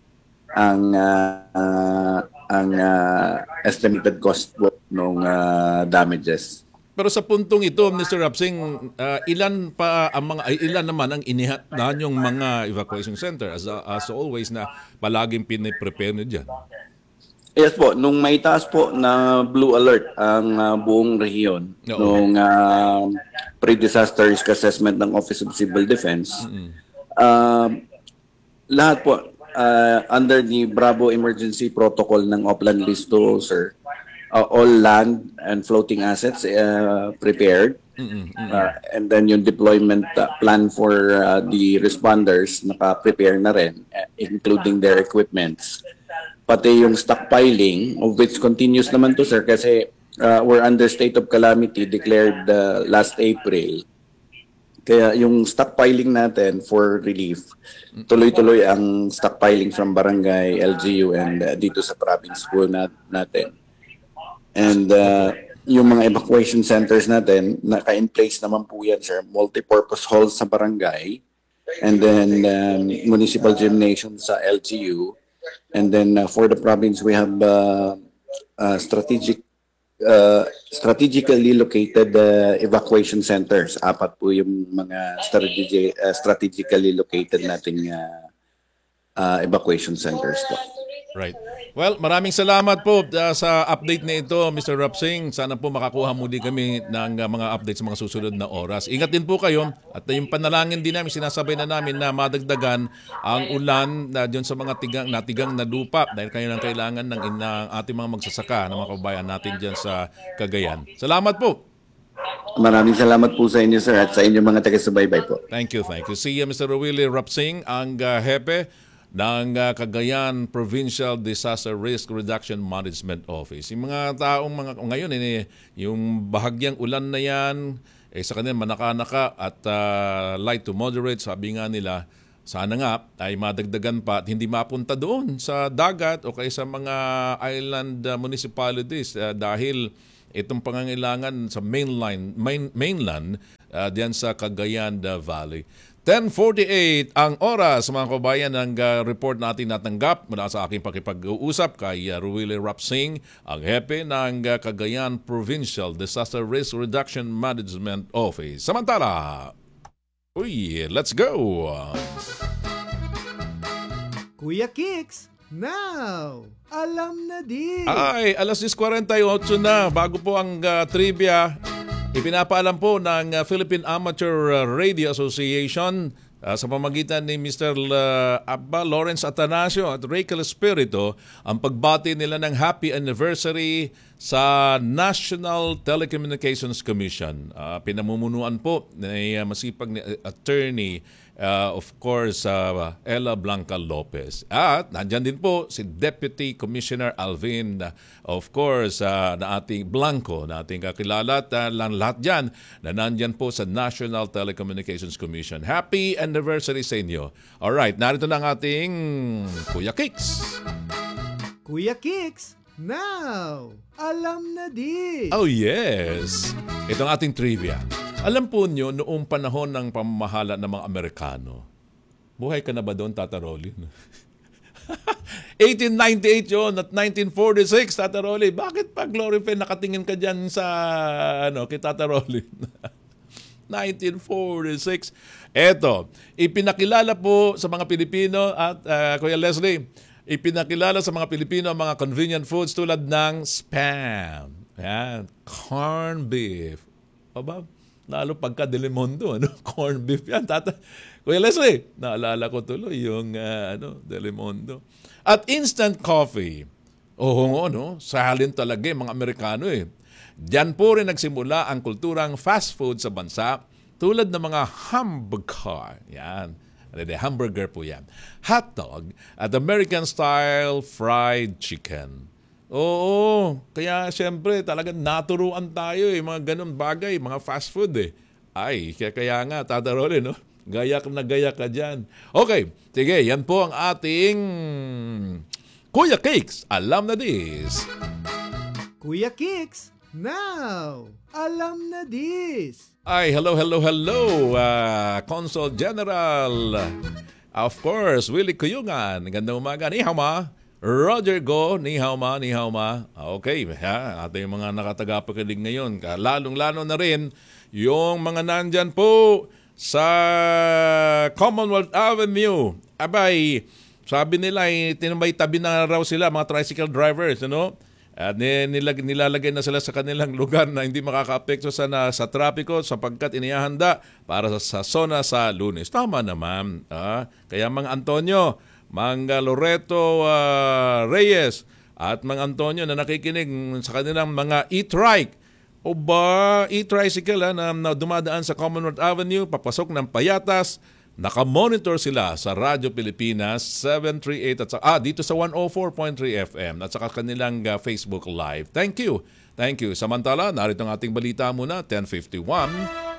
ang ah, ah, ang ah, estimated cost po ng damages. Pero sa puntong ito, Mister Rapsing, uh, ilan pa ang mga ay, ilan naman ang inihatnan yung mga evacuation center as as always na palaging piniprepare niyo diyan. Yes po, nung may taas po na blue alert ang ah, buong rehiyon Oo. nung ah, pre-disaster risk assessment ng Office of Civil Defense, Mm-mm. ah, lahat po ah, under the Bravo Emergency Protocol ng Oplan Listo, sir, ah, all land and floating assets ah, prepared. Mm-mm. Mm-mm. Uh, and then yung deployment uh, plan for uh, the responders naka-prepare na rin, uh, including their equipments. Pati yung stockpiling, of which continues naman to, sir, kasi uh, we're under state of calamity declared uh, last April. Kaya yung stockpiling natin for relief, tuloy-tuloy ang stockpiling from barangay, L G U, and uh, dito sa province school nat- natin. And uh, yung mga evacuation centers natin, naka-in place naman po yan, sir. Multi-purpose halls sa barangay, and then um, municipal gymnasium sa L G U. And then uh, for the province, we have uh, uh, strategic, uh, strategically located uh, evacuation centers. Apat po yung mga strategic, uh, strategically located nating uh, uh, evacuation centers po. Right. Well, maraming salamat po uh, sa update na ito, Mister Rapsing. Sana po makakuha muli kami ng uh, mga updates sa mga susunod na oras. Ingat din po kayo at uh, yung panalangin din namin, sinasabay na namin na madagdagan ang ulan na uh, dyan sa mga tigang, natigang na lupa dahil kayo lang kailangan ng, ng ating mga magsasaka, ng mga kabayan natin dyan sa Cagayan. Salamat po. Maraming salamat po sa inyo, sir, at sa inyong mga taga-subaybay po. Thank you, thank you. Si uh, Mister Willie Rapsing, ang uh, hepe ng uh, Cagayan Provincial Disaster Risk Reduction Management Office. Yung mga taong mga ngayon, eh, yung bahagyang ulan na yan, eh, sa kanila manaka-naka at uh, light to moderate, sabi nga nila, sana nga ay madagdagan pa at hindi mapunta doon sa dagat o kaya sa mga island uh, municipalities uh, dahil itong pangangailangan sa mainline, main, mainland uh, diyan sa Cagayan Valley. ten forty-eight ang oras, mga kabayan, ng uh, report natin natanggap mula sa aking pakipag-uusap kay uh, Ruwili Rapsing, ang hepe ng uh, Cagayan Provincial Disaster Risk Reduction Management Office. Samantala, uy, let's go! Kuya Kicks, now, alam na din. Ay, alas diyes kuwarenta y otso na. Bago po ang uh, trivia, ipinapaalam po ng uh, Philippine Amateur uh, Radio Association uh, sa pamagitan ni Mister Uh, Abba Lawrence Atanasio at Rachel Espiritu ang pagbati nila ng happy anniversary sa National Telecommunications Commission. Uh, pinamumunuan po ni uh, masipag ni uh, attorney Uh, of course, uh, Ella Blanca Lopez. At nandyan din po si Deputy Commissioner Alvin, uh, of course, uh, na ating Blanco, na ating kakilala at uh, lang lahat dyan na nandyan po sa National Telecommunications Commission. Happy anniversary sa inyo. Alright, narito na ang ating Kuya Kicks. Kuya Kicks, now, alam na din. Oh yes! Ito ang ating trivia. Alam po nyo, noong panahon ng pamamahala ng mga Amerikano, buhay ka na ba doon, Tata Rolly? eighteen ninety-eight yun at nineteen forty-six, Tata Rolly. Bakit pa, Glory Pen, nakatingin ka dyan sa, ano, kay Tata Rolly? nineteen forty-six. Eto, ipinakilala po sa mga Pilipino at uh, Kuya Leslie, ipinakilala sa mga Pilipino ang mga convenient foods tulad ng Spam, yan, corned beef. O ba? Lalo pagka Delimundo, ano? Corned beef yan. Tata. Kuya Leslie, naalala ko tuloy yung uh, ano, Delimundo. At instant coffee. Oo nga, no? Salin talaga yung mga Amerikano eh. Diyan po rin nagsimula ang kulturang fast food sa bansa tulad ng mga hamburger. Yan. Hamburger po yan. Hotdog at American-style fried chicken. Oo, kaya siyempre talagang naturuan tayo eh, mga ganun bagay, mga fast food eh. Ay, kaya, kaya nga, Tata Rolly, no? Gayak na gayak ka dyan. Okay, sige, yan po ang ating Kuya Kicks, alam na this. Kuya Kicks, now, alam na this. Ay, hello, hello, hello, uh, Consul General. Of course, Willie Cuyungan. Gandang umaga. Ni hao ma. Roger Go, ni hao ma, ni hao ma. Okay, ha, ating mga nakatagapakilig ngayon. Lalong-lalo na rin yung mga nandyan po sa Commonwealth Avenue. Abay, sabi nila, eh, tinambay tabi na raw sila, mga tricycle drivers, ano? At nilag, nilalagay na sila sa kanilang lugar na hindi makaka-apekto sa, na, sa trapiko sapagkat inihahanda para sa, sa zona sa Lunes. Tama naman. Ah? Kaya mga Antonio, mga Loreto uh, Reyes at mga Antonio na nakikinig sa kanilang mga e-trike o ba e-tricycle ha, na, na dumadaan sa Commonwealth Avenue, papasok ng Payatas, nakamonitor sila sa Radyo Pilipinas seven thirty-eight at sa, ah, dito sa one oh four point three F M at saka kanilang uh, Facebook Live. Thank you. Thank you. Samantala, narito ang ating balita muna, ten fifty-one.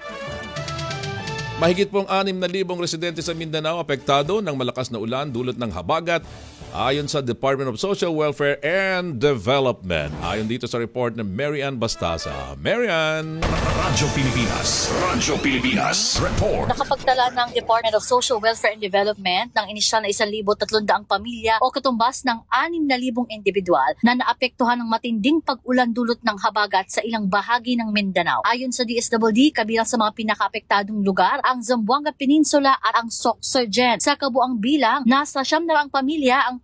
Mahigit pong anim na libong residente sa Mindanao apektado ng malakas na ulan dulot ng habagat ayon sa Department of Social Welfare and Development. Ayon dito sa report ng Marian Bastasa. Marian! Radyo Pilipinas. Radyo Pilipinas. Report. Nakapagtala ng Department of Social Welfare and Development ng inisyal na one thousand three hundred pamilya o katumbas ng six thousand individual na naapektuhan ng matinding pag-ulan dulot ng habagat sa ilang bahagi ng Mindanao. Ayon sa D S W D, kabilang sa mga pinakaapektadong lugar ang Zamboanga Peninsula at ang Soc Surgen. Sa kabuang bilang, nasa siyam na raang pamilya ang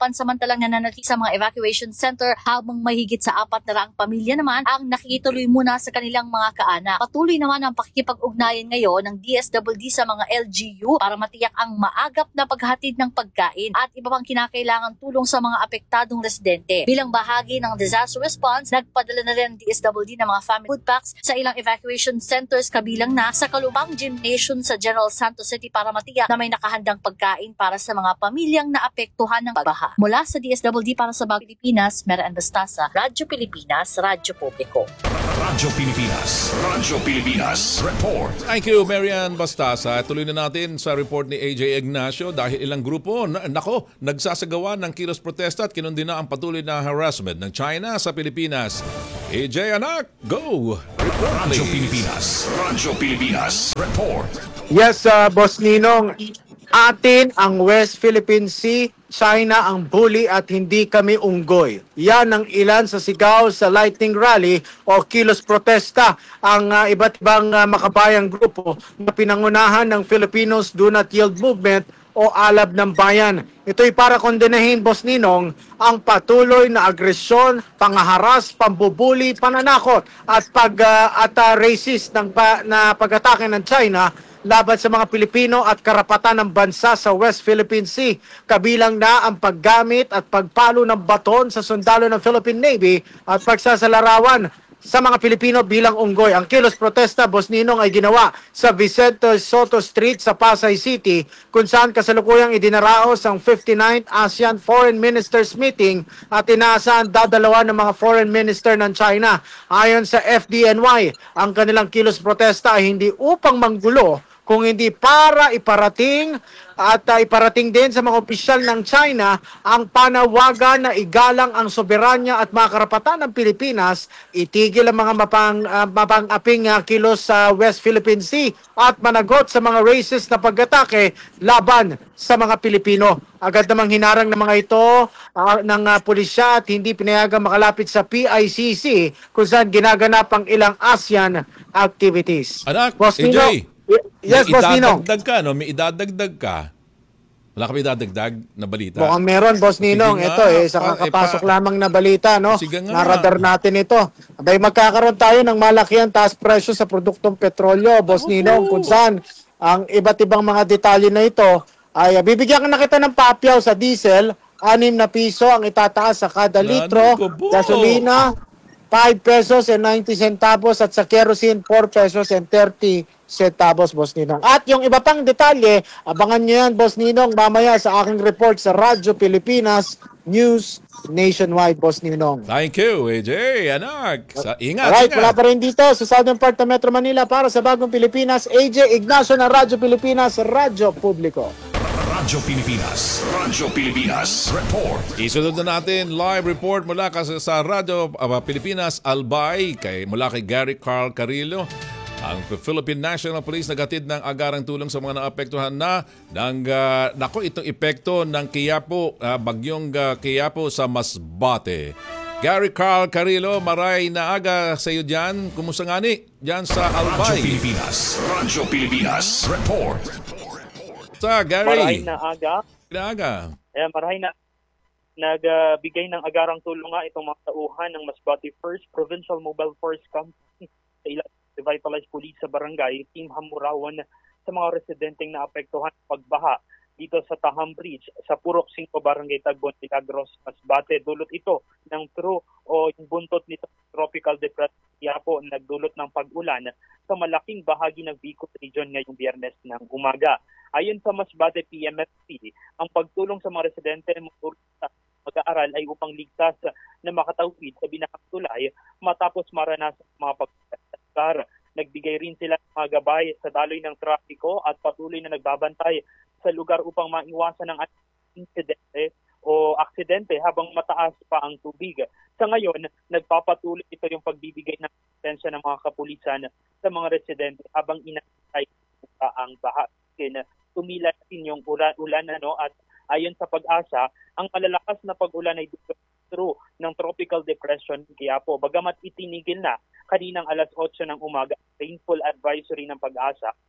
pansamantalang nananatili sa mga evacuation center, habang mahigit sa apat na raang pamilya naman ang nakikituloy muna sa kanilang mga kaanak. Patuloy naman ang pakikipag-ugnayan ngayon ng D S W D sa mga L G U para matiyak ang maagap na paghatid ng pagkain at iba pang kinakailangang tulong sa mga apektadong residente. Bilang bahagi ng disaster response, nagpadala na rin ang D S W D ng mga family food packs sa ilang evacuation centers, kabilang na sa Kalubang Gymnasium sa General Santos City, para matiyak na may nakahandang pagkain para sa mga pamilyang naapektuhan ng pagbaha. Mula sa D S W D para sa Bagong Pilipinas, Mera Anastasa, Radyo Pilipinas, Radyo Publiko. Radyo Pilipinas, Radyo Pilipinas, report. Thank you, Marian Bastasa. Tuloy na natin sa report ni A J Ignacio dahil ilang grupo, na, nako, nagsasagawa ng kilos protesta at kinundina ang patuloy na harassment ng China sa Pilipinas. A J, anak, go! Report, Radyo please. Pilipinas, Radyo Pilipinas, report. Yes, uh, Boss Ninong, atin ang West Philippine Sea, China ang bully at hindi kami unggoy. Yan ang ilan sa sigaw sa Lightning Rally o kilos protesta, ang uh, iba't ibang uh, makabayang grupo na pinangunahan ng Filipinos Do Not Yield Movement o Alab ng Bayan. Ito'y para kondenahin, Boss Ninong, ang patuloy na agresyon, pangaharas, pambubuli, pananakot at pag uh, at uh, racist ng pa, na pag-atake ng China laban sa mga Pilipino at karapatan ng bansa sa West Philippine Sea. Kabilang na ang paggamit at pagpalo ng baton sa sundalo ng Philippine Navy at pagsasalarawan sa mga Pilipino bilang unggoy. Ang kilos protesta, Boss Ninong, ay ginawa sa Vicente Soto Street sa Pasay City, kung saan kasalukuyang idinaraos ang fifty-ninth ASEAN Foreign Ministers Meeting at inaasahan dadalawa ng mga foreign minister ng China. Ayon sa F D N Y, ang kanilang kilos protesta ay hindi upang manggulo, kung hindi para iparating at uh, iparating din sa mga opisyal ng China ang panawagan na igalang ang soberanya at mga karapatan ng Pilipinas, itigil ang mga mapang, uh, mapang-aping uh, kilos sa West Philippine Sea at managot sa mga racist na pag-atake laban sa mga Pilipino. Agad namang hinarang ng mga ito uh, ng uh, pulisya at hindi pinayagang makalapit sa P I C C, kung saan ginaganap ang ilang ASEAN activities. Anak, Boss A J, Nino, yes, may Boss Ninong. idadagdag ka, no? May idadagdag ka. Wala ka may idadagdag na balita? Mukhang meron, Boss Ninong. Sige nga, Ito eh, sa pa- kakapasok eh, pa- lamang na balita, no? Sige nga. Naradar natin ito. Abay, magkakaroon tayo ng malakihan taas presyo sa produktong petrolyo, Boss Ninong, kung saan ang iba't ibang mga detalye na ito ay uh, bibigyan ka na kita ng papyaw sa diesel, anim na piso ang itataas sa kada litro, ko po. gasolina, five pesos and ninety centavos at sa kerosene, four pesos and thirty centavos, Boss Ninong. At yung iba pang detalye, abangan nyo yan, Boss Ninong, mamaya sa aking report sa Radyo Pilipinas News Nationwide, Boss Ninong. Thank you, A J, anak. Sa, ingat, Alright, ingat. wala pa rin dito sa Southern part ng Metro Manila para sa Bagong Pilipinas, A J Ignacio ng Radyo Pilipinas, Radyo Publiko. Radyo Pilipinas, Radyo Pilipinas, report. Isunod na natin live report mula kasi sa Radyo uh, Pilipinas Albay kay mula kay Gary Carl Carillo. Ang Philippine National Police nagatid ng agarang tulong sa mga naapektuhan na ng uh, nako itong epekto ng Quiapo, uh, bagyong uh, Quiapo sa Masbate. Gary Carl Carillo, maray na aga sa iyo dyan. Kumusta nga ni? Dyan sa Albay. Radyo Pilipinas, Radyo Pilipinas, report. Sa Gary. Maray na aga. Aga. Eh, maray na nagbigay ng agarang tulong nga itong mga tauhan ng Masbate First Provincial Mobile Force Company sa ilang revitalized police sa barangay Team Hamurawan sa mga residenteng naapektuhan ng pagbaha dito sa Taham Bridge sa Purok cinco Barangay Tagbon, Milagros, Masbate. Dulot ito ng true o yung buntot nito tropical depression Quiapo nagdulot ng pag-ulan sa malaking bahagi ng Bicol Region ngayong Biyernes ng umaga. Ayon sa Masbate P M F C, ang pagtulong sa mga residente sa mag-aaral ay upang ligtas na makatawid sa binahang tulay matapos maranas mga pagkakasar. Nagbigay rin sila ng mga gabay sa daloy ng trapiko at patuloy na nagbabantay sa lugar upang maiwasan ng insidente o aksidente habang mataas pa ang tubig. Sa ngayon, nagpapatuloy ito yung pagbibigay ng asistensya ng mga kapulisan sa mga residente habang inatay ang baha. Tumila din yung ulan, ulan ano, at ayon sa pag-asa, ang malalakas na pag-ulan ay through ng tropical depression Quiapo. Bagamat itinigil na kaninang alas otso ng umaga, rainfall advisory ng pag-asa,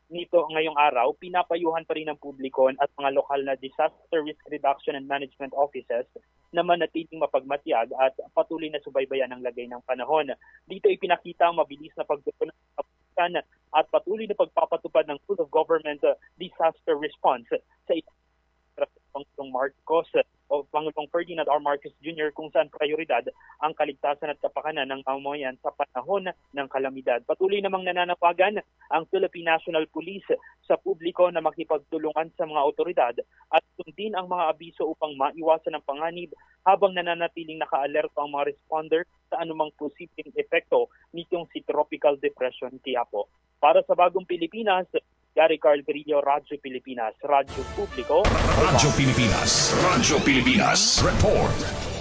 nito ngayong araw, pinapayuhan pa rin ng publiko at mga lokal na disaster risk reduction and management offices na manatiling mapagmatyag at patuloy na subaybayan ang lagay ng panahon. Dito ipinakita ang mabilis na pagtutunan ng kapulisan at patuloy na pagpapatupad ng Rule of Government Disaster Response sa Pangulong Marcos o Pangulong Ferdinand R. Marcos Junior kung saan prioridad ang kaligtasan at kapakanan ng mamamayan sa panahon ng kalamidad. Patuloy namang nananawagan ang Philippine National Police sa publiko na makipagtulungan sa mga otoridad at sundin ang mga abiso upang maiwasan ang panganib habang nananatiling naka-alerto ang mga responder sa anumang posibleng epekto nitong si Tropical Depression Quiapo. Para sa Bagong Pilipinas, Gary Carl Grillo, Radyo Pilipinas, Radyo Publiko. Radyo Pilipinas, Radyo Pilipinas, report.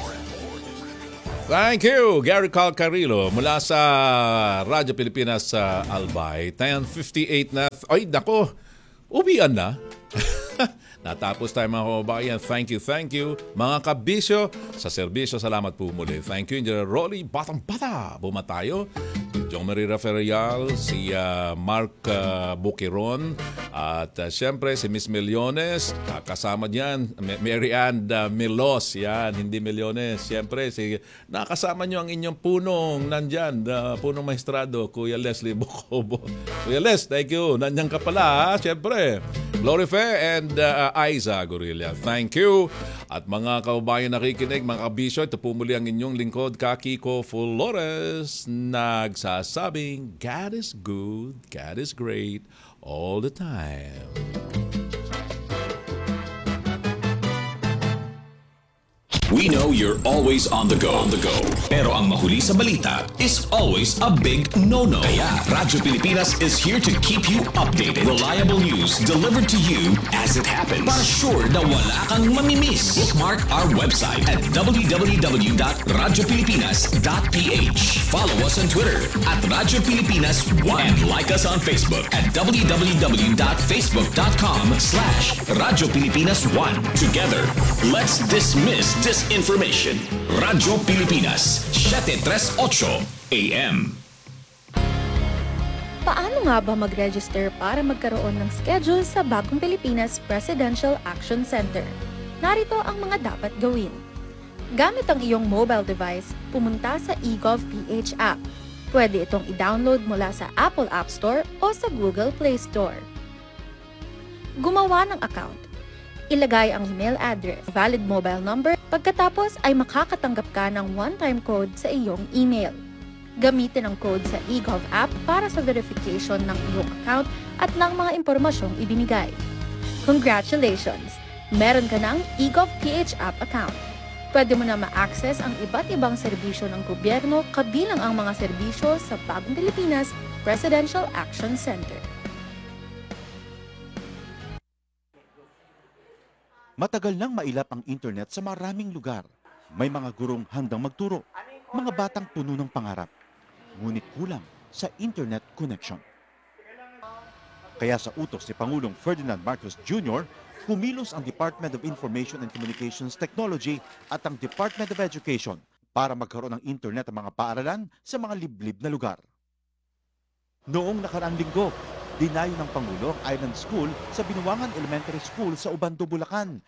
Thank you, Gary Carl Carrillo mula sa Radyo Pilipinas sa Albay. ten fifty-eight na. Ay, nako, uwian na. Natapos tayo mga kababayan. Thank you, thank you. Mga kabisyo, sa serbisyo, salamat po muli. Thank you, Engineer Rolly Batang Bata. Bumatayo. John Marie Raferial, si uh, Mark uh, Bukiron, at uh, siyempre si Miss Millones, uh, kasama diyan, Mary Ann uh, Milos, yan, hindi Millones. Siyempre, si, nakasama nyo ang inyong punong nandyan, uh, punong maestrado, Kuya Leslie Bocobo. Kuya Les, thank you. Nandyan ka pala, ha? Siyempre. Glory Fe and uh, Aiza Gorilla, thank you. At mga kaubayan nakikinig, mga kabisyo, ito po muli ang inyong lingkod, Kakiko Flores, nagsasabing, God is good, God is great, all the time. We know you're always on the go. On the go. Pero ang mahuli sa balita is always a big no-no. Kaya Radyo Pilipinas is here to keep you updated. Reliable news delivered to you as it happens. Para sure na wala kang mamimiss. Bookmark our website at w w w dot radyo pilipinas dot p h. Follow us on Twitter at Radyo Pilipinas one. And like us on Facebook at w w w dot facebook dot com slash Radyo Pilipinas one. Together, let's dismiss this information. Radyo Pilipinas, seven thirty-eight A M. Paano nga ba mag-register para magkaroon ng schedule sa Bagong Pilipinas Presidential Action Center? Narito ang mga dapat gawin. Gamit ang iyong mobile device, pumunta sa eGovPH app. Pwede itong i-download mula sa Apple App Store o sa Google Play Store. Gumawa ng account. Ilagay ang email address, valid mobile number, pagkatapos ay makakatanggap ka ng one-time code sa iyong email. Gamitin ang code sa eGov app para sa verification ng iyong account at ng mga impormasyong ibinigay. Congratulations! Meron ka ng eGovPH app account. Pwede mo na ma-access ang iba't ibang serbisyo ng gobyerno kabilang ang mga serbisyo sa Bagong Pilipinas Presidential Action Center. Matagal nang mailap ang internet sa maraming lugar. May mga gurong handang magturo, mga batang puno ng pangarap. Ngunit kulang sa internet connection. Kaya sa utos ni Pangulong Ferdinand Marcos Junior, kumilos ang Department of Information and Communications Technology at ang Department of Education para magkaroon ng internet ang mga paaralan sa mga liblib na lugar. Noong nakaraang linggo, dinayo ng Pangulo ang Island School sa Binuangan Elementary School sa Ubando, Bulacan.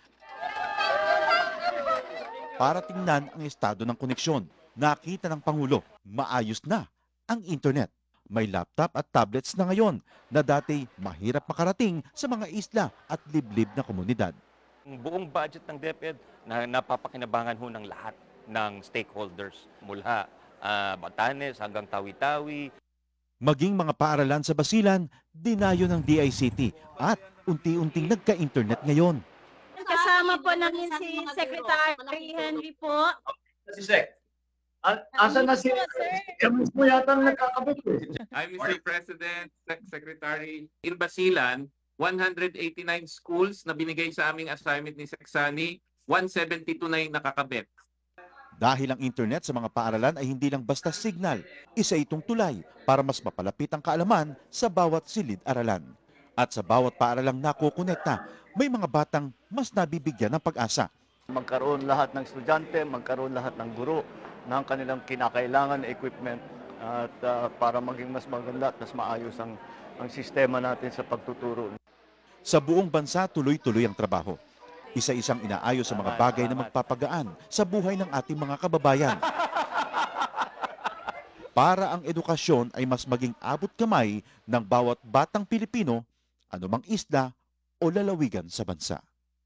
Para tingnan ang estado ng koneksyon, nakita ng Pangulo, maayos na ang internet. May laptop at tablets na ngayon na dati mahirap makarating sa mga isla at liblib na komunidad. Ang buong budget ng DepEd na napapakinabangan ho ng lahat ng stakeholders mula uh, Batanes hanggang Tawi-Tawi. Maging mga paaralan sa Basilan, dinayo ng D I C T at unti-unting nagka-internet ngayon. Kasama po namin si Secretary Henry po. Si Sec. Asa na si Kami mo yata nagkakabit eh. I'm Mister President, Sec- Secretary. In Basilan, one hundred eighty-nine schools na binigay sa aming assignment ni Seksani, one seventy-two na yung nakakabit. Dahil ang internet sa mga paaralan ay hindi lang basta signal, isa itong tulay para mas mapalapit ang kaalaman sa bawat silid-aralan. At sa bawat paaralang nakukonekta, may mga batang mas nabibigyan ng pag-asa. Magkaroon lahat ng estudyante, magkaroon lahat ng guro ng kanilang kinakailangan na equipment at uh, para maging mas maganda at mas maayos ang ang sistema natin sa pagtuturo. Sa buong bansa, tuloy-tuloy ang trabaho. Isa-isang inaayos sa mga bagay na magpapagaan sa buhay ng ating mga kababayan. Para ang edukasyon ay mas maging abot kamay ng bawat batang Pilipino, anumang isla o lalawigan sa bansa.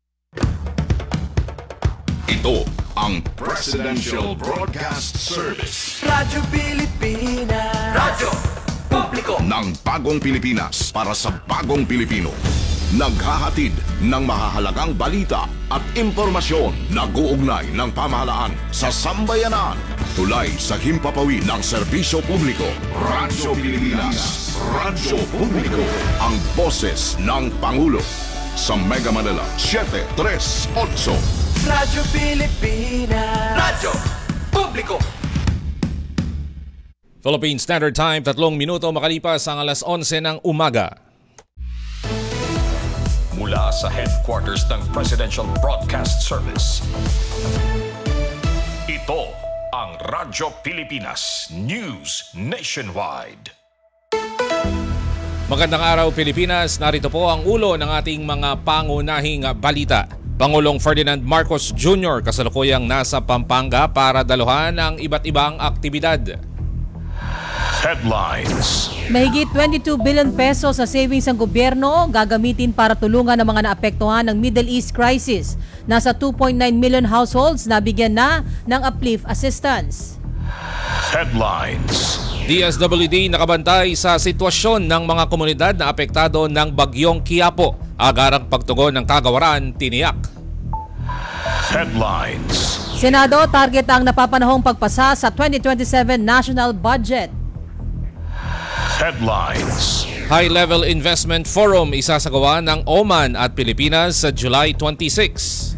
Ito ang Presidential Broadcast Service. Radyo Pilipinas. Radyo Publiko Ng bagong Pilipinas para sa bagong Pilipino. Naghahatid ng mahahalagang balita at impormasyon na guugnay ng pamahalaan sa sambayanan. Tulay sa himpapawid ng serbisyo publiko. Radyo Pilipinas. Radyo Publiko. Ang boses ng Pangulo. Sa Mega Manila, seven three eight. Radyo Pilipinas. Radyo Publiko. Philippine Standard Time, tatlong minuto makalipas ang alas onse ng umaga. Mula sa headquarters ng Presidential Broadcast Service. Ito ang Radyo Pilipinas News Nationwide. Magandang araw Pilipinas, narito po ang ulo ng ating mga pangunahing balita. Pangulong Ferdinand Marcos Junior kasalukuyang nasa Pampanga para daluhan ang iba't ibang aktibidad. Headlines. Mahigit twenty-two billion pesos sa savings ang gobyerno gagamitin para tulungan ang mga naapektuhan ng Middle East crisis. Nasa two point nine million households na bigyan na ng uplift assistance. Headlines. D S W D nakabantay sa sitwasyon ng mga komunidad na apektado ng bagyong Quiapo. Agarang pagtugon ng kagawaran, tiniyak. Headlines. Senado, target ang napapanahong pagpasa sa twenty twenty-seven national budget. Headlines. High-level investment forum isasagawa ng Oman at Pilipinas sa July twenty-sixth.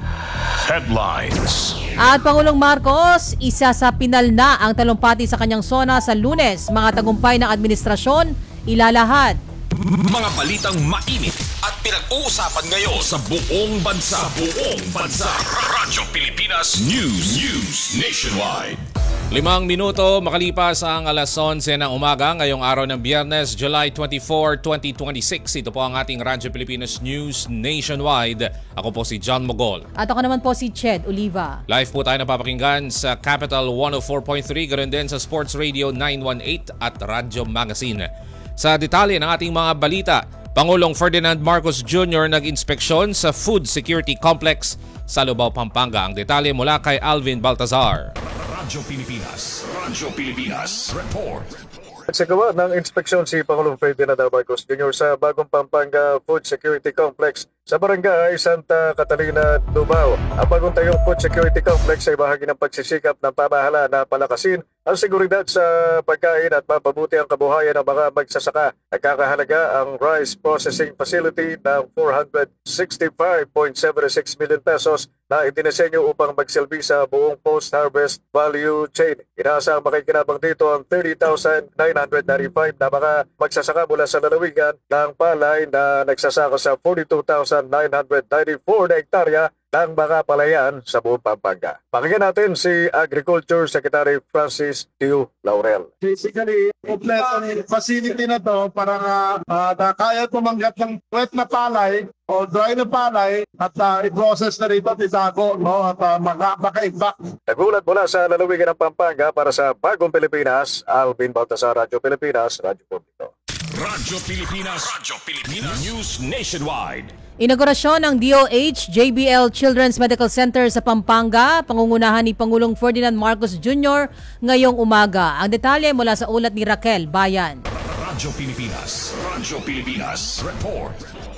Headlines. At Pangulong Marcos, isa sa pinal na ang talumpati sa kanyang sona sa Lunes. Mga tagumpay ng administrasyon, ilalahad. Mga balitang mainit at pinag-uusapan ngayon sa buong bansa. Sa buong bansa. Radyo Pilipinas News. News Nationwide. Limang minuto makalipas ang alas onse ng umaga ngayong araw ng Biyernes, July twenty-fourth, twenty twenty-six. Ito po ang ating Radyo Pilipinas News Nationwide. Ako po si John Mogol. At ako naman po si Ched Oliva. Live po tayo napapakinggan sa Capital one oh four point three, ganoon din sa Sports Radio nine one eight at Radyo Magazine. Sa detalye ng ating mga balita, Pangulong Ferdinand Marcos Junior nag-inspeksyon sa Food Security Complex sa Lubao, Pampanga. Ang detalye mula kay Alvin Baltazar. Radyo Pilipinas. Radyo Pilipinas. Report. Nagsagawa ng inspeksyon si Pangulong Ferdinand Marcos Junior sa bagong Pampanga Food Security Complex sa Barangay Santa Catalina, Lubao. Ang bagong tayong Food Security Complex ay bahagi ng pagsisikap ng pamahalaan na palakasin ang seguridad sa pagkain at mapabuti ang kabuhayan ng mga magsasaka. Nagkakahalaga ang rice processing facility ng four hundred sixty-five point seven six million pesos na idinisenyo upang magsilbi sa buong post-harvest value chain. Inaasang makikinabang dito ang thirty thousand nine hundred ninety-five na mga magsasaka mula sa lalawigan ng palay na nagsasaka sa forty-two thousand nine hundred ninety-four na hektarya ng mga palayan sa buong Pampanga. Pakinggan natin si Agriculture Secretary Francis Tio Laurel. Basically, kompleto ng facility na to para uh, uh, kaya tumanggap ng wet na palay o dry na palay at uh, i-process na rito at itago, no, at uh, maka-imbak. Nagulat mula sa lalawigan ng Pampanga para sa Bagong Pilipinas, Alvin Baltazar, Radyo Pilipinas, Radyo Publiko. Radyo Pilipinas. Radyo Pilipinas News Nationwide. Inaugurasyon ng D O H J B L Children's Medical Center sa Pampanga, pangungunahan ni Pangulong Ferdinand Marcos Junior ngayong umaga. Ang detalye mula sa ulat ni Raquel Bayan. Radyo Pilipinas. Radyo Pilipinas. Report.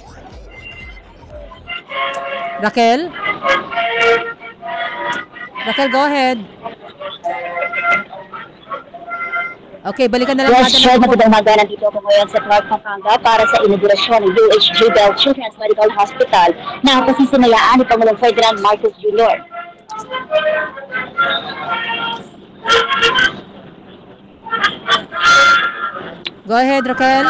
Raquel? Raquel, go ahead. Okay, balikan na lang natin. Yes, sure. Magandang umaga. Nandito ako ngayon sa Clark, Pampanga para sa inaugurasyon ng D O H J B L Children's Medical Hospital na kasisimayaan ni Pangulong Ferdinand Marcos Junior Go ahead, Raquel.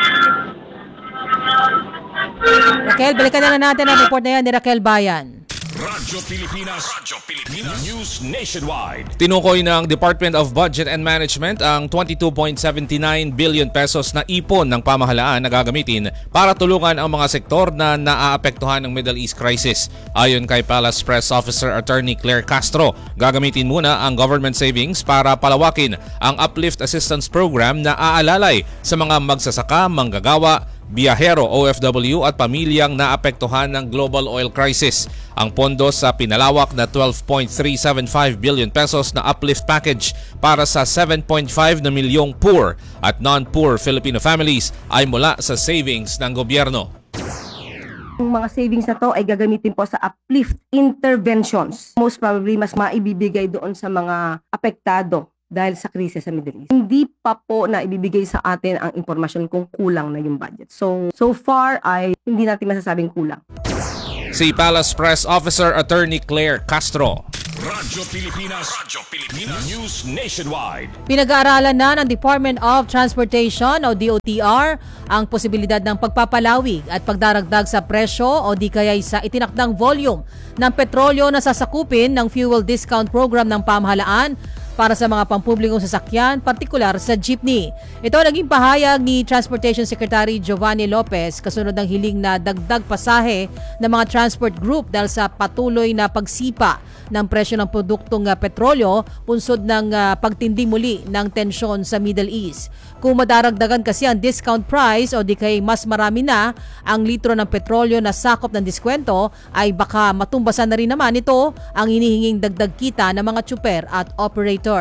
Raquel, balikan na lang natin ang report na yan ni Raquel Bayan. Radyo Pilipinas. Radyo Pilipinas. News Nationwide. Tinukoy ng Department of Budget and Management ang twenty-two point seven nine billion pesos na ipon ng pamahalaan na gagamitin para tulungan ang mga sektor na naaapektuhan ng Middle East crisis. Ayon kay Palace Press Officer Attorney Claire Castro, gagamitin muna ang government savings para palawakin ang Uplift Assistance Program na aalalay sa mga magsasaka, manggagawa, biyahero, O F W at pamilyang naapektuhan ng global oil crisis. Ang pondo sa pinalawak na twelve point three seven five billion pesos na uplift package para sa seven point five na milyong poor at non-poor Filipino families ay mula sa savings ng gobyerno. Ang mga savings na to ay gagamitin po sa uplift interventions. Most probably mas maibibigay doon sa mga apektado dahil sa krisis sa Middle East. Hindi pa po na ibibigay sa atin ang impormasyon kung kulang na yung budget. So, so far ay hindi natin masasabing kulang. Si Palace Press Officer Attorney Claire Castro. Radyo Pilipinas. Radyo Pilipinas. News Nationwide. Pinag-aaralan na ng Department of Transportation o D O T R ang posibilidad ng pagpapalawig at pagdaragdag sa presyo o di kaya sa itinakdang volume ng petrolyo na sasakupin ng fuel discount program ng pamahalaan para sa mga pampublikong sasakyan, partikular sa jeepney. Ito ang naging pahayag ni Transportation Secretary Giovanni Lopez kasunod ng hiling na dagdag pasahe ng mga transport group dahil sa patuloy na pagsipa ng presyo ng produktong uh, petrolyo punsod ng uh, pagtindi muli ng tensyon sa Middle East. Kung madaragdagan kasi ang discount price o di kay mas marami na ang litro ng petrolyo na sakop ng diskwento, ay baka matumbasan na rin naman ito ang hinihinging dagdag kita ng mga tsuper at operator.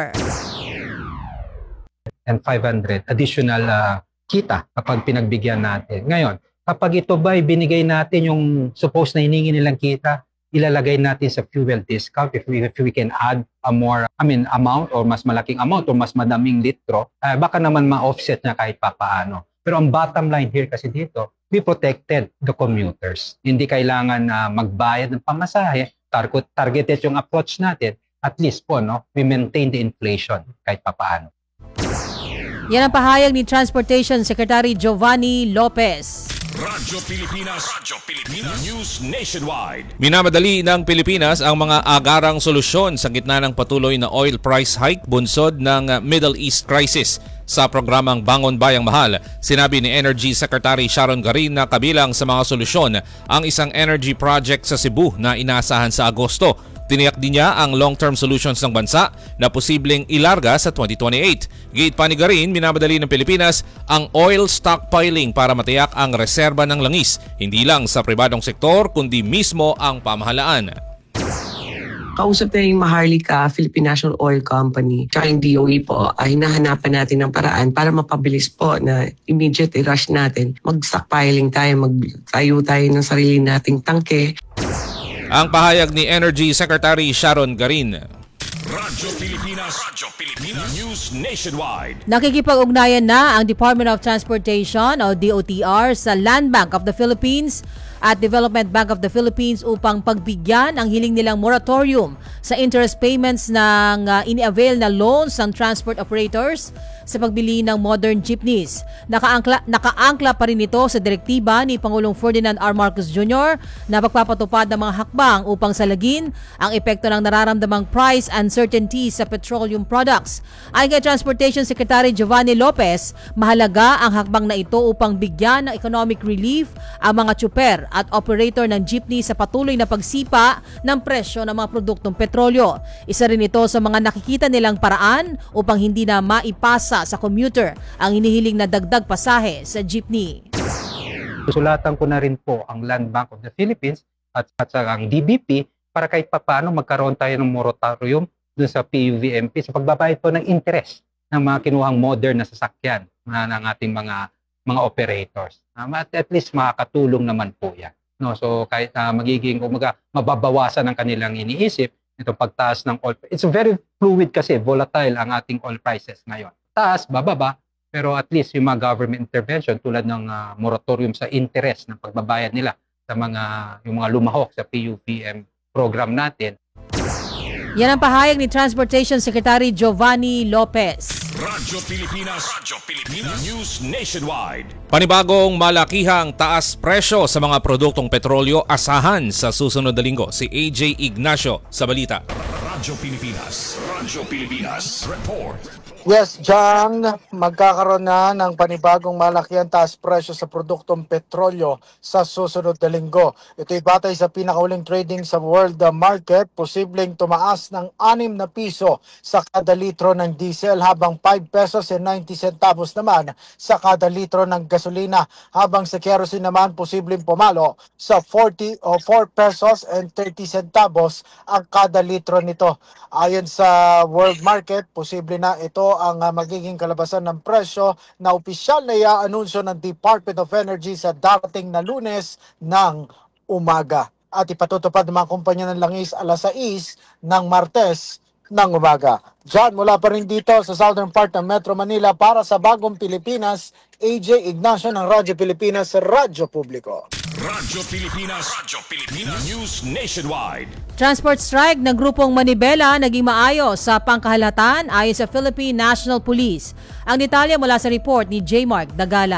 And five hundred additional uh, kita kapag pinagbigyan natin. Ngayon, kapag ito ba binigay natin yung supposed na hiningi nilang kita, ilalagay natin sa fuel discount if we, if we can add a more, I mean, amount or mas malaking amount or mas madaming litro, uh, baka naman ma-offset na kahit papaano. Pero ang bottom line here kasi dito, we protected the commuters. Hindi kailangan na uh, magbayad ng pamasahe, target, targeted yung approach natin. At least po, no, we maintain the inflation kahit papaano. Yan ang pahayag ni Transportation Secretary Giovanni Lopez. Radyo Pilipinas. Radyo Pilipinas. News Nationwide. Minamadali ng Pilipinas ang mga agarang solusyon sa gitna ng patuloy na oil price hike bunsod ng Middle East crisis. Sa programang Bangon Bayang Mahal, sinabi ni Energy Secretary Sharon Garin na kabilang sa mga solusyon ang isang energy project sa Cebu na inaasahan sa Agosto. Tiniyak din niya ang long-term solutions ng bansa na posibleng ilarga sa twenty twenty-eight. Gate pa ni Garin, minamadali ng Pilipinas ang oil stockpiling para matiyak ang reserba ng langis, hindi lang sa pribadong sektor kundi mismo ang pamahalaan. Kausap na yung Maharlika, Philippine National Oil Company, tsaka yung D O E po, ay hinahanapan natin ng paraan para mapabilis po na immediate i-rush natin. Mag-stockpiling tayo, magtayo tayo ng sarili nating tangke. Ang pahayag ni Energy Secretary Sharon Garin. Radyo Pilipinas. Radyo Pilipinas. News Nationwide. Nakikipag-ugnayan na ang Department of Transportation o D O T R sa Land Bank of the Philippines at Development Bank of the Philippines upang pagbigyan ang hiling nilang moratorium sa interest payments ng uh, ini-avail na loans ng transport operators sa pagbili ng modern jeepneys. Nakaangkla, nakaangkla pa rin ito sa direktiba ni Pangulong Ferdinand R. Marcos Junior na pagpapatupad ng mga hakbang upang salagin ang epekto ng nararamdamang price uncertainty sa petroleum products. Ayon kay Transportation Secretary Giovanni Lopez, mahalaga ang hakbang na ito upang bigyan ng economic relief ang mga tsuper at operator ng jeepney sa patuloy na pagsipa ng presyo ng mga produktong petrolyo. Isa rin ito sa mga nakikita nilang paraan upang hindi na maipasa sa commuter ang hinihiling na dagdag pasahe sa jeepney. Sulatan ko na rin po ang Land Bank of the Philippines at, at sa ang D B P para kahit papaano magkaroon tayo ng moratorium dun sa P U V M P sa pagbabayad po ng interest ng mga kinuhang modern na sasakyan na ng ating mga mga operators. Um, at at least makakatulong naman po yan. No, so kahit uh, magiging umaga mababawasan ang kanilang iniisip itong pagtaas ng oil. It's very fluid kasi volatile ang ating oil prices ngayon. Taas, bababa, pero at least yung mga government intervention tulad ng uh, moratorium sa interest ng pagbabayad nila sa mga yung mga lumahok sa P U V M program natin. Yan ang pahayag ni Transportation Secretary Giovanni Lopez. Radyo Pilipinas. Radyo Pilipinas. News Nationwide. Panibagong malakihang taas presyo sa mga produktong petrolyo asahan sa susunod na linggo. Si A J Ignacio sa balita. Radyo Pilipinas. Radyo Pilipinas. Report. Yes, John, magkakaroon na ng panibagong malakihan taas presyo sa produktong petrolyo sa susunod na linggo. Ito'y batay sa pinakahuling trading sa world market, posibleng tumaas ng anim na piso sa kada litro ng diesel habang five pesos and ninety centavos naman sa kada litro ng gasolina, habang sa kerosene naman posibleng pumalo sa forty o four pesos and thirty centavos ang kada litro nito. Ayon sa world market, posible na ito ang uh, magiging kalabasan ng presyo na opisyal na i-anunsyo ng Department of Energy sa darating na Lunes ng umaga. At ipatutupad ng mga kumpanya ng langis alas sais ng Martes ng umaga. John, mula pa rin dito sa southern part ng Metro Manila para sa Bagong Pilipinas, A J Ignacio ng Radyo Pilipinas sa Radyo Publiko. Radyo Pilipinas. Radyo Pilipinas. News Nationwide. Transport strike ng grupong Manibela naging maayos sa pangkahalatan ayon sa Philippine National Police. Ang detalye mula sa report ni J. Mark Dagala.